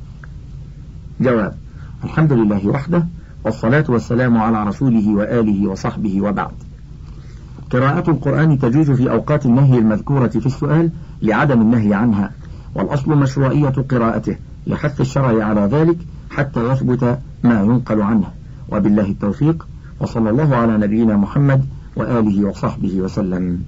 جواب: الحمد لله وحده، والصلاة والسلام على رسوله وآله وصحبه، وبعد. قراءة القرآن تجوز في أوقات النهي المذكورة في السؤال لعدم النهي عنها، والأصل مشروعية قراءته لحث الشرع على ذلك حتى يثبت ما ينقل عنه، وبالله التوفيق، وصلى الله على نبينا محمد وآله وصحبه وسلم.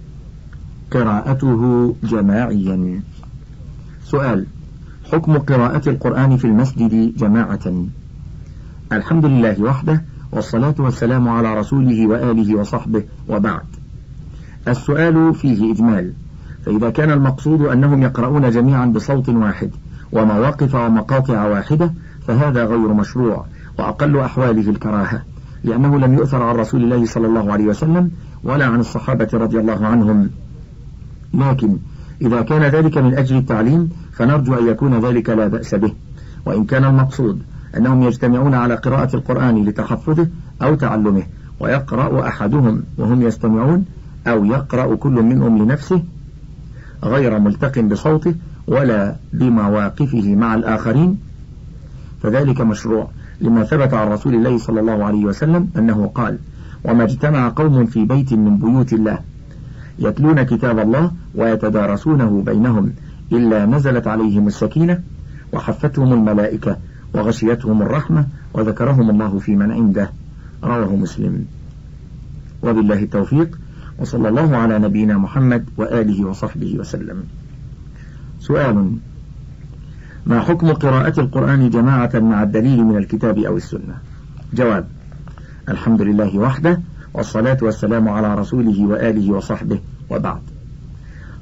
قراءته جماعيا. سؤال: حكم قراءة القرآن في المسجد جماعة. الحمد لله وحده، والصلاة والسلام على رسوله وآله وصحبه، وبعد. السؤال فيه إجمال، فإذا كان المقصود أنهم يقرؤون جميعا بصوت واحد ومواقف ومقاطع واحدة فهذا غير مشروع، وأقل أحواله الكراهة، لأنه لم يؤثر عن رسول الله صلى الله عليه وسلم ولا عن الصحابة رضي الله عنهم. لكن إذا كان ذلك من أجل التعليم فنرجو أن يكون ذلك لا بأس به، وإن كان المقصود أنهم يجتمعون على قراءة القرآن لتحفظه أو تعلمه، ويقرأ أحدهم وهم يستمعون، أو يقرأ كل منهم لنفسه غير ملتق بصوته ولا بمواقفه مع الآخرين، فذلك مشروع، لما ثبت عن رسول الله صلى الله عليه وسلم أنه قال: وما اجتمع قوم في بيت من بيوت الله يتلون كتاب الله ويتدارسونه بينهم إلا نزلت عليهم السكينة وحفتهم الملائكة وغشيتهم الرحمة وذكرهم الله في من عنده. رواه مسلم. وبالله التوفيق، وصلى الله على نبينا محمد وآله وصحبه وسلم. سؤال: ما حكم قراءة القرآن جماعة مع الدليل من الكتاب أو السنة؟ جواب: الحمد لله وحده، والصلاة والسلام على رسوله وآله وصحبه، وبعد.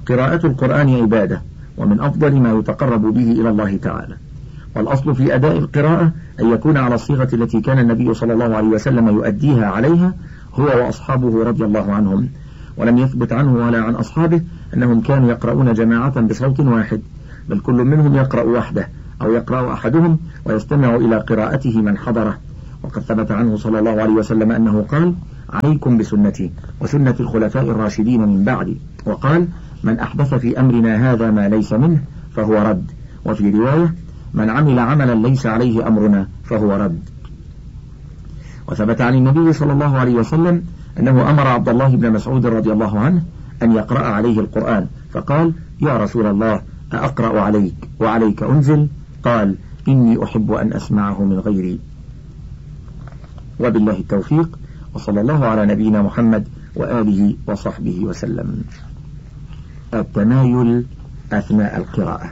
قراءة القرآن عبادة، ومن أفضل ما يتقرب به إلى الله تعالى، والأصل في أداء القراءة أن يكون على الصيغة التي كان النبي صلى الله عليه وسلم يؤديها عليها هو وأصحابه رضي الله عنهم، ولم يثبت عنه ولا عن أصحابه أنهم كانوا يقرؤون جماعة بصوت واحد، بل كل منهم يقرأ وحده أو يقرأ أحدهم ويستمع إلى قراءته من حضره. وقد ثبت عنه صلى الله عليه وسلم أنه قال: عليكم بسنتي وسنة الخلفاء الراشدين من بعدي، وقال: من أحدث في أمرنا هذا ما ليس منه فهو رد، وفي رواية: من عمل عملا ليس عليه أمرنا فهو رد. وثبت عن النبي صلى الله عليه وسلم أنه أمر عبد الله بن مسعود رضي الله عنه أن يقرأ عليه القرآن، فقال: يا رسول الله، أقرأ عليك وعليك أنزل؟ قال: إني أحب أن أسمعه من غيري. وبالله التوفيق، وصلى الله على نبينا محمد وآله وصحبه وسلم. التمايل أثناء القراءة.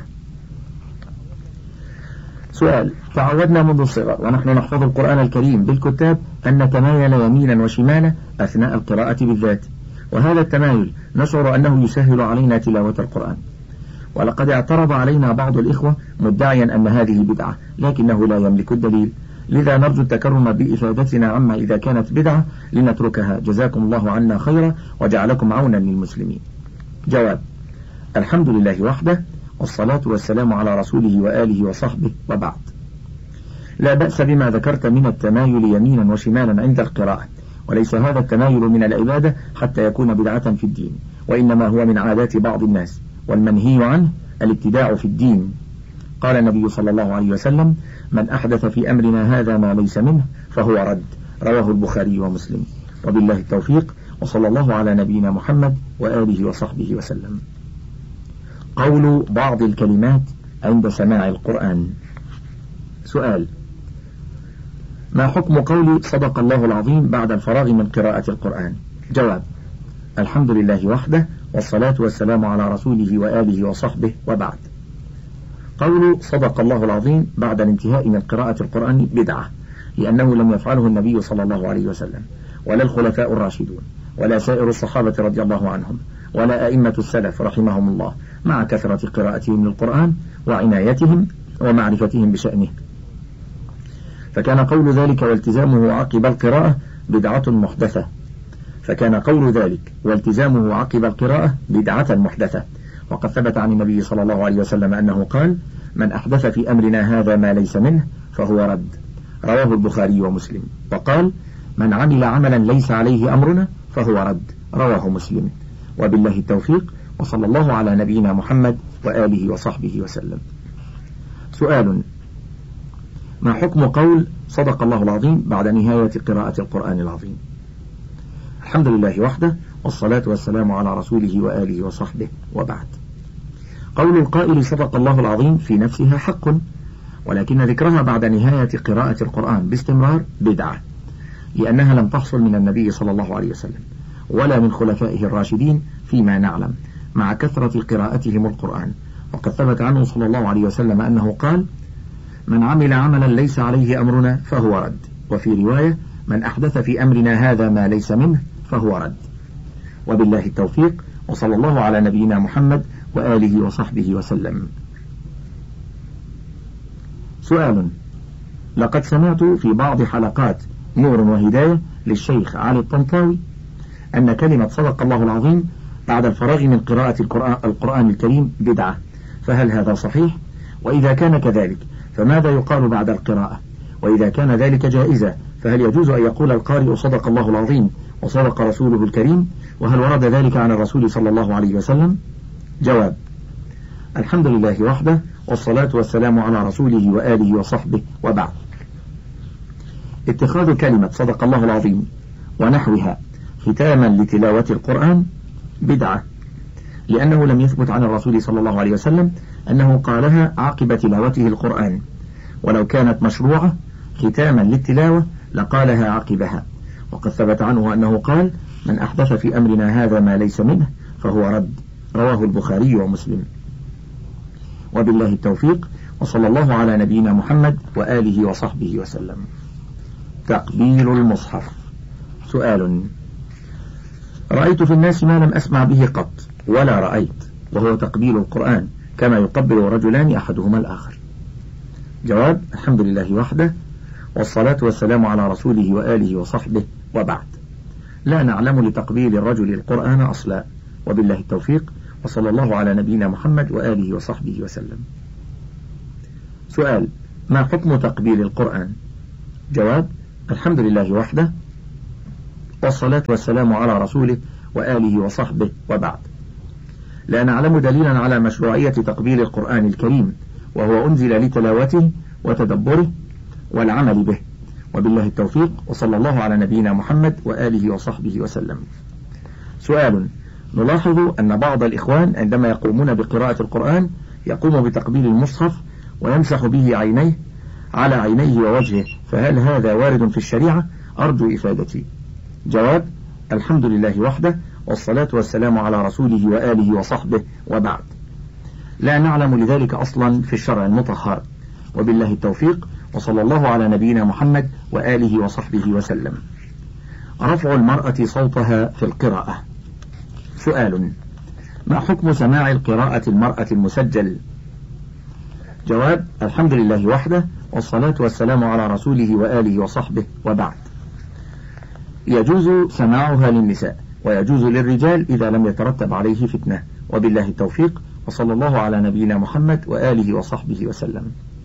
سؤال: تعودنا منذ الصغر ونحن نحفظ القرآن الكريم بالكتاب أن نتمايل يمينا وشمالا أثناء القراءة بالذات، وهذا التمايل نشعر أنه يسهل علينا تلاوة القرآن، ولقد اعترض علينا بعض الإخوة مدعيا أن هذه بدعة، لكنه لا يملك الدليل، لذا نرجو التكرم بإفادتنا عما إذا كانت بدعة لنتركها، جزاكم الله عنا خيرا وجعلكم عونا للمسلمين. جواب: الحمد لله وحده، والصلاة والسلام على رسوله وآله وصحبه، وبعد. لا بأس بما ذكرت من التمايل يمينا وشمالا عند القراءة، وليس هذا التمايل من العبادة حتى يكون بدعة في الدين، وإنما هو من عادات بعض الناس، والمنهي عنه الابتداع في الدين. قال النبي صلى الله عليه وسلم: من أحدث في أمرنا هذا ما ليس منه فهو رد، رواه البخاري ومسلم. وبالله التوفيق، وصلى الله على نبينا محمد وآله وصحبه وسلم. قول بعض الكلمات عند سماع القرآن. سؤال: ما حكم قول صدق الله العظيم بعد الفراغ من قراءة القرآن؟ جواب: الحمد لله وحده، والصلاة والسلام على رسوله وآله وصحبه، وبعد. قول صدق الله العظيم بعد الانتهاء من قراءة القرآن بدعة، لأنه لم يفعله النبي صلى الله عليه وسلم، ولا الخلفاء الراشدون، ولا سائر الصحابة رضي الله عنهم، ولا أئمة السلف رحمهم الله، مع كثرة قراءتهم للقرآن وعنايتهم ومعرفتهم بشأنه، فكان قول ذلك والتزامه عقب القراءة بدعة محدثة. وقد ثبت عن النبي صلى الله عليه وسلم أنه قال: من أحدث في أمرنا هذا ما ليس منه فهو رد، رواه البخاري ومسلم. وقال: من عمل عملا ليس عليه أمرنا فهو رد، رواه مسلم. وبالله التوفيق، وصلى الله على نبينا محمد وآله وصحبه وسلم. سؤال: ما حكم قول صدق الله العظيم بعد نهاية قراءة القرآن العظيم؟ الحمد لله وحده، والصلاة والسلام على رسوله وآله وصحبه، وبعد. قول القائل صدق الله العظيم في نفسها حق، ولكن ذكرها بعد نهاية قراءة القرآن باستمرار بدعة، لأنها لم تحصل من النبي صلى الله عليه وسلم ولا من خلفائه الراشدين فيما نعلم، مع كثرة قراءتهم القرآن. وقد ثبت عنه صلى الله عليه وسلم أنه قال: من عمل عملا ليس عليه أمرنا فهو رد، وفي رواية: من أحدث في أمرنا هذا ما ليس منه فهو رد. وبالله التوفيق، وصلى الله على نبينا محمد وآله وصحبه وسلم. سؤال: لقد سمعت في بعض حلقات نور وهداية للشيخ علي الطنطاوي أن كلمة صدق الله العظيم بعد الفراغ من قراءة القرآن الكريم بدعة، فهل هذا صحيح؟ وإذا كان كذلك فماذا يقال بعد القراءة؟ وإذا كان ذلك جائزة فهل يجوز أن يقول القارئ صدق الله العظيم وصدق رسوله الكريم؟ وهل ورد ذلك عن الرسول صلى الله عليه وسلم؟ جواب: الحمد لله وحده، والصلاة والسلام على رسوله وآله وصحبه، وبعد. اتخاذ كلمة صدق الله العظيم ونحوها ختاما لتلاوة القرآن بدعة، لأنه لم يثبت عن الرسول صلى الله عليه وسلم أنه قالها عقب تلاوته القرآن، ولو كانت مشروعة ختاما للتلاوة لقالها عقبها. وقد ثبت عنه أنه قال: من أحدث في أمرنا هذا ما ليس منه فهو رد، رواه البخاري ومسلم. وبالله التوفيق، وصلى الله على نبينا محمد وآله وصحبه وسلم. تقبيل المصحف. سؤال: رأيت في الناس ما لم أسمع به قط ولا رأيت، وهو تقبيل القرآن كما يقبل رجلان أحدهما الآخر؟ جواب: الحمد لله وحده، والصلاة والسلام على رسوله وآله وصحبه، وبعد. لا نعلم لتقبيل الرجل القرآن أصلا، وبالله التوفيق، وصلى الله على نبينا محمد وآله وصحبه وسلم. سؤال: ما حكم تقبيل القرآن؟ جواب: الحمد لله وحده، والصلاة والسلام على رسوله وآله وصحبه، وبعد. لا نعلم دليلا على مشروعية تقبيل القرآن الكريم، وهو أنزل لتلاوته وتدبره والعمل به، وبالله التوفيق، وصلى الله على نبينا محمد وآله وصحبه وسلم. سؤال: نلاحظ أن بعض الإخوان عندما يقومون بقراءة القرآن يقوم بتقبيل المصحف ويمسح به عينيه على عينيه ووجهه، فهل هذا وارد في الشريعة؟ أرجو إفادتي. جواب: الحمد لله وحده، والصلاة والسلام على رسوله وآله وصحبه، وبعد. لا نعلم لذلك أصلا في الشرع المطهر، وبالله التوفيق، وصلى الله على نبينا محمد وآله وصحبه وسلم. رفع المرأة صوتها في القراءة. سؤال: ما حكم سماع القراءة المرأة المسجل؟ جواب: الحمد لله وحده، والصلاة والسلام على رسوله وآله وصحبه، وبعد. يجوز سماعها للنساء، ويجوز للرجال إذا لم يترتب عليه فتنة، وبالله التوفيق، وصلى الله على نبينا محمد وآله وصحبه وسلم.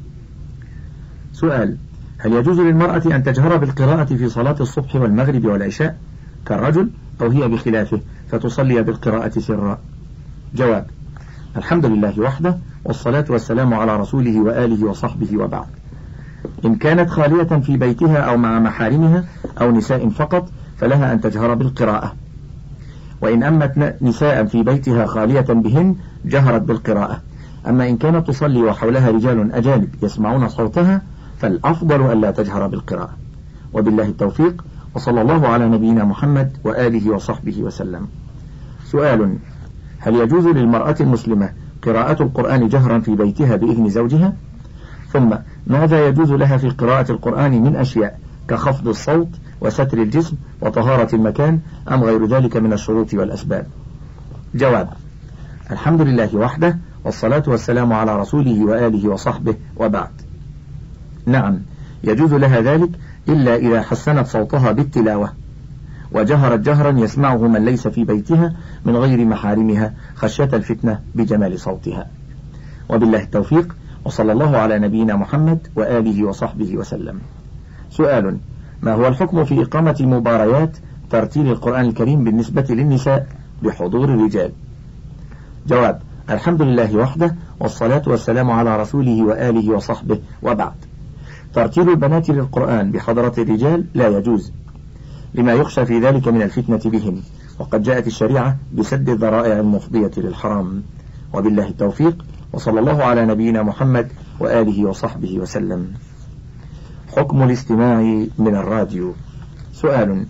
سؤال: هل يجوز للمرأة أن تجهر بالقراءة في صلاة الصبح والمغرب والعشاء كالرجل، أو هي بخلافه فتصلي بالقراءة سرا؟ جواب: الحمد لله وحده، والصلاة والسلام على رسوله وآله وصحبه، وبعد. إن كانت خالية في بيتها أو مع محارمها أو نساء فقط فلها أن تجهر بالقراءة، وإن أمت نساء في بيتها خالية بهن جهرت بالقراءة. أما إن كانت تصلي وحولها رجال أجانب يسمعون صوتها فالأفضل ألا تجهر بالقراءة، وبالله التوفيق، وصلى الله على نبينا محمد وآله وصحبه وسلم. سؤال: هل يجوز للمرأة المسلمة قراءة القرآن جهرا في بيتها بإذن زوجها؟ ثم ماذا يجوز لها في قراءة القرآن من أشياء كخفض الصوت وستر الجسم وطهارة المكان، أم غير ذلك من الشروط والأسباب؟ جواب: الحمد لله وحده، والصلاة والسلام على رسوله وآله وصحبه، وبعد. نعم، يجوز لها ذلك إلا إذا حسنت صوتها بالتلاوة وجهرت جهرا يسمعه من ليس في بيتها من غير محارمها خشية الفتنة بجمال صوتها، وبالله التوفيق، وصلى الله على نبينا محمد وآله وصحبه وسلم. سؤال: ما هو الحكم في إقامة مباريات ترتيل القرآن الكريم بالنسبة للنساء بحضور الرجال؟ جواب: الحمد لله وحده، والصلاة والسلام على رسوله وآله وصحبه، وبعد. ترتيل البنات للقرآن بحضرة الرجال لا يجوز، لما يخشى في ذلك من الفتنة بهم، وقد جاءت الشريعة بسد الذرائع المفضية للحرام، وبالله التوفيق، وصلى الله على نبينا محمد وآله وصحبه وسلم. حكم الاستماع من الراديو. سؤال: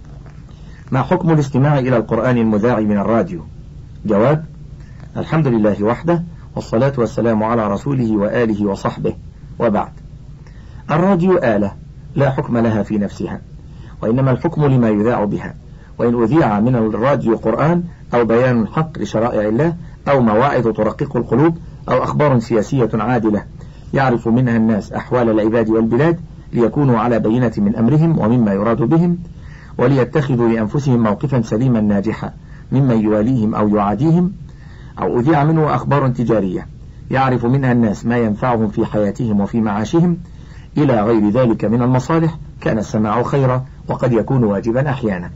ما حكم الاستماع إلى القرآن المذاع من الراديو؟ جواب: الحمد لله وحده، والصلاة والسلام على رسوله وآله وصحبه، وبعد. الراديو آلة لا حكم لها في نفسها، وإنما الحكم لما يذاع بها، وإن أذيع من الراديو قرآن أو بيان حق لشرائع الله أو مواعظ ترقق القلوب أو أخبار سياسية عادلة يعرف منها الناس أحوال العباد والبلاد ليكونوا على بينة من أمرهم ومما يراد بهم، وليتخذوا لأنفسهم موقفا سليما ناجحا ممن يواليهم أو يعاديهم، أو أذيع منه أخبار تجارية يعرف منها الناس ما ينفعهم في حياتهم وفي معاشهم إلى غير ذلك من المصالح، كان السماع خيرا، وقد يكون واجبا أحيانا.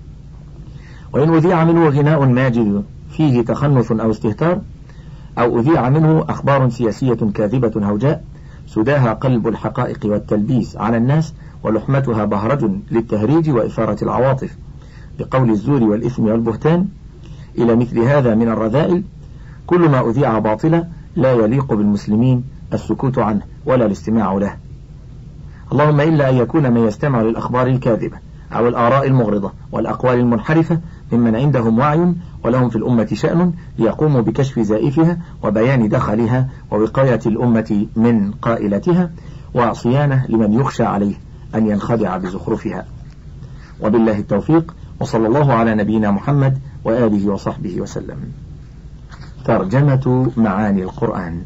وإن أذيع منه غناء ماجد فيه تخنث أو استهتار، أو أذيع منه أخبار سياسية كاذبة هوجاء سداها قلب الحقائق والتلبيس على الناس ولحمتها بهرج للتهريج وإثارة العواطف بقول الزور والإثم والبهتان، إلى مثل هذا من الرذائل، كل ما أذيع باطلا لا يليق بالمسلمين السكوت عنه ولا الاستماع له، اللهم إلا أن يكون من يستمع للأخبار الكاذبة أو الآراء المغرضة والأقوال المنحرفة ممن عندهم وعي ولهم في الأمة شأن ليقوموا بكشف زائفها وبيان دخلها ووقاية الأمة من قائلتها وصيانة لمن يخشى عليه أن ينخدع بزخرفها، وبالله التوفيق، وصلى الله على نبينا محمد وآله وصحبه وسلم. ترجمة معاني القرآن.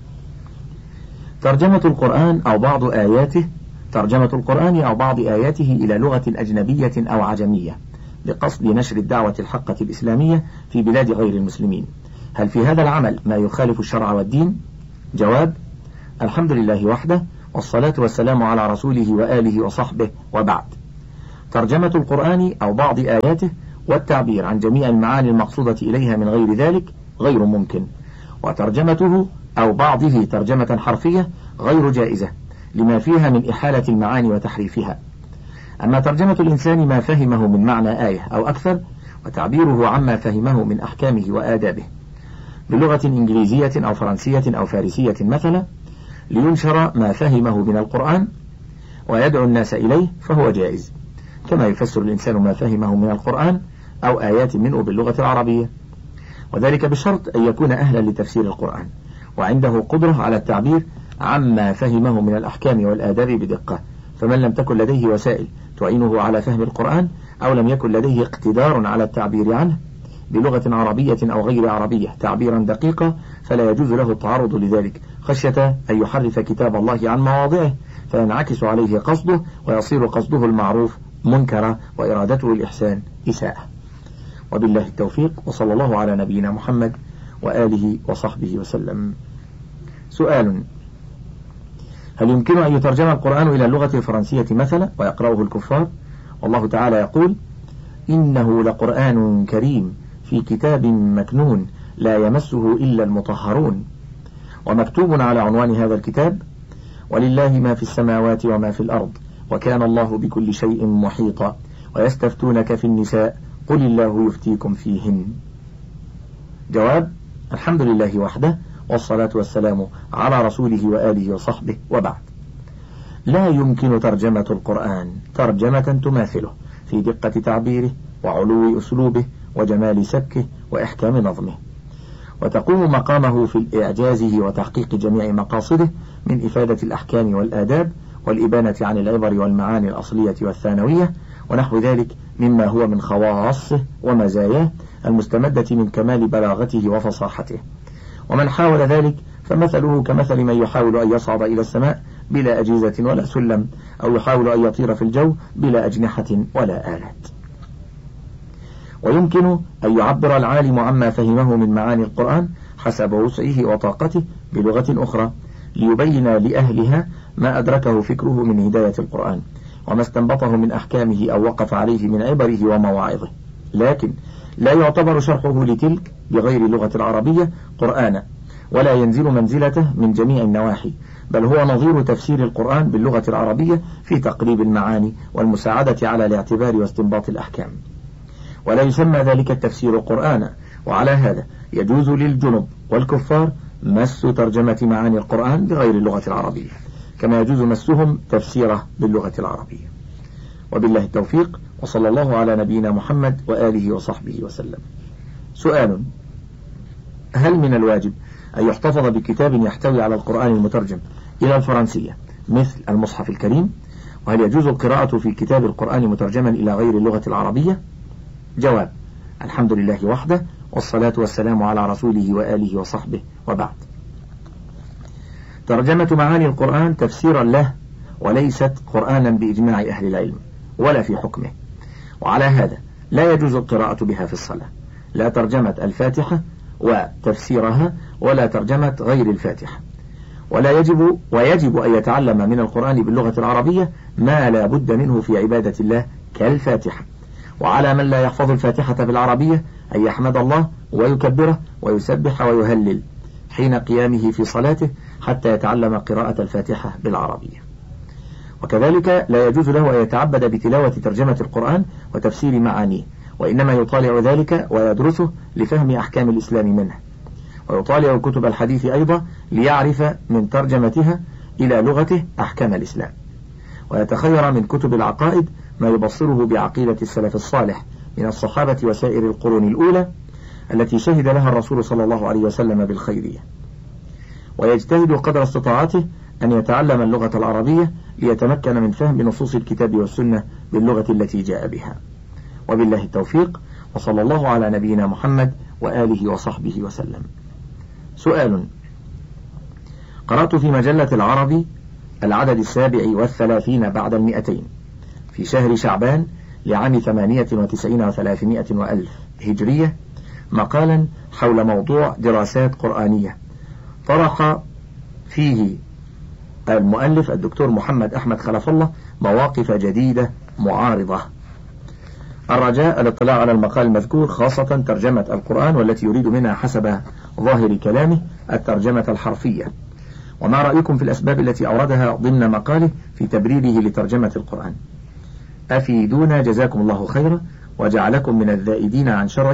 ترجمة القرآن أو بعض آياته ترجمة القرآن أو بعض آياته إلى لغة أجنبية أو عجمية بقصد نشر الدعوة الحقة الإسلامية في بلاد غير المسلمين. هل في هذا العمل ما يخالف الشرع والدين؟ جواب: الحمد لله وحده، والصلاة والسلام على رسوله وآله وصحبه، وبعد. ترجمة القرآن أو بعض آياته والتعبير عن جميع المعاني المقصودة إليها من غير ذلك غير ممكن، وترجمته أو بعضه ترجمة حرفية غير جائزة لما فيها من إحالة المعاني وتحريفها. أما ترجمة الإنسان ما فهمه من معنى آية أو أكثر وتعبيره عما فهمه من أحكامه وآدابه بلغة إنجليزية أو فرنسية أو فارسية مثلا لينشر ما فهمه من القرآن ويدعو الناس إليه فهو جائز، كما يفسر الإنسان ما فهمه من القرآن أو آيات منه باللغة العربية، وذلك بشرط أن يكون أهلا لتفسير القرآن وعنده قدرة على التعبير عما فهمه من الأحكام والآداب بدقة. فمن لم تكن لديه وسائل تعينه على فهم القرآن أو لم يكن لديه اقتدار على التعبير عنه بلغة عربية أو غير عربية تعبيرا دقيقا فلا يجوز له التعرض لذلك خشية أن يحرف كتاب الله عن مواضعه فينعكس عليه قصده ويصير قصده المعروف منكرا وإرادته الإحسان إساءة. وبالله التوفيق، وصلى الله على نبينا محمد وآله وصحبه وسلم. سؤال: هل يمكن أن يترجم القرآن إلى اللغة الفرنسية مثلا ويقرأه الكفار؟ والله تعالى يقول: إنه لقرآن كريم في كتاب مكنون لا يمسه إلا المطهرون. ومكتوب على عنوان هذا الكتاب: ولله ما في السماوات وما في الأرض وكان الله بكل شيء محيطا ويستفتونك في النساء قل الله يفتيكم فيهن. جواب: الحمد لله وحده، والصلاة والسلام على رسوله وآله وصحبه، وبعد. لا يمكن ترجمة القرآن ترجمة تماثله في دقة تعبيره وعلو أسلوبه وجمال سبكه وإحكام نظمه، وتقوم مقامه في إعجازه وتحقيق جميع مقاصده من إفادة الأحكام والآداب والإبانة عن العبر والمعاني الأصلية والثانوية ونحو ذلك مما هو من خواصه ومزاياه المستمدة من كمال بلاغته وفصاحته. ومن حاول ذلك فمثله كمثل من يحاول أن يصعد إلى السماء بلا أجهزة ولا سلم، أو يحاول أن يطير في الجو بلا أجنحة ولا آلات. ويمكن أن يعبر العالم عما فهمه من معاني القرآن حسب وسعه وطاقته بلغة أخرى ليبين لأهلها ما أدركه فكره من هداية القرآن وما استنبطه من أحكامه أو وقف عليه من عبره ومواعظه، لكن لا يعتبر شرحه لتلك بغير اللغة العربية قرآنا ولا ينزل منزلته من جميع النواحي، بل هو نظير تفسير القرآن باللغة العربية في تقريب المعاني والمساعدة على الاعتبار واستنباط الأحكام، ولا يسمى ذلك التفسير قرآنا. وعلى هذا يجوز للجنب والكفار مس ترجمة معاني القرآن بغير اللغة العربية كما يجوز مسهم تفسيره باللغة العربية. وبالله التوفيق، وصلى الله على نبينا محمد وآله وصحبه وسلم. سؤال: هل من الواجب أن يحتفظ بكتاب يحتوي على القرآن المترجم إلى الفرنسية مثل المصحف الكريم؟ وهل يجوز القراءة في كتاب القرآن مترجما إلى غير اللغة العربية؟ جواب: الحمد لله وحده، والصلاة والسلام على رسوله وآله وصحبه، وبعد. ترجمة معاني القرآن تفسيرا له وليست قرآنا بإجماع أهل العلم ولا في حكمه، وعلى هذا لا يجوز القراءة بها في الصلاة، لا ترجمة الفاتحة وتفسيرها ولا ترجمة غير الفاتحة، ويجب أن يتعلم من القرآن باللغة العربية ما لا بد منه في عبادة الله كالفاتحة. وعلى من لا يحفظ الفاتحة بالعربية أن يحمد الله ويكبره ويسبح ويهلل حين قيامه في صلاته حتى يتعلم قراءة الفاتحة بالعربية. وكذلك لا يجوز له أن يتعبد بتلاوة ترجمة القرآن وتفسير معانيه، وإنما يطالع ذلك ويدرسه لفهم أحكام الإسلام منه، ويطالع كتب الحديث أيضا ليعرف من ترجمتها إلى لغته أحكام الإسلام، ويتخير من كتب العقائد ما يبصره بعقيدة السلف الصالح من الصحابة وسائر القرون الأولى التي شهد لها الرسول صلى الله عليه وسلم بالخيرية، ويجتهد قدر استطاعته أن يتعلم اللغة العربية ليتمكن من فهم نصوص الكتاب والسنة باللغة التي جاء بها. وبالله التوفيق، وصلى الله على نبينا محمد وآله وصحبه وسلم. سؤال: قرأت في مجلة العربي العدد 37 بعد 200 في شهر شعبان لعام 98 و300 وألف هجرية مقالا حول موضوع دراسات قرآنية، طرح فيه المؤلف الدكتور محمد أحمد خلف الله مواقف جديدة معارضة. الرجاء الاطلاع على المقال المذكور، خاصة ترجمة القرآن والتي يريد منها حسب ظاهر كلامه الترجمة الحرفية. وما رأيكم في الأسباب التي أوردها ضمن مقاله في تبريره لترجمة القرآن؟ أفيدونا جزاكم الله خيرا وجعلكم من الذائدين عن شر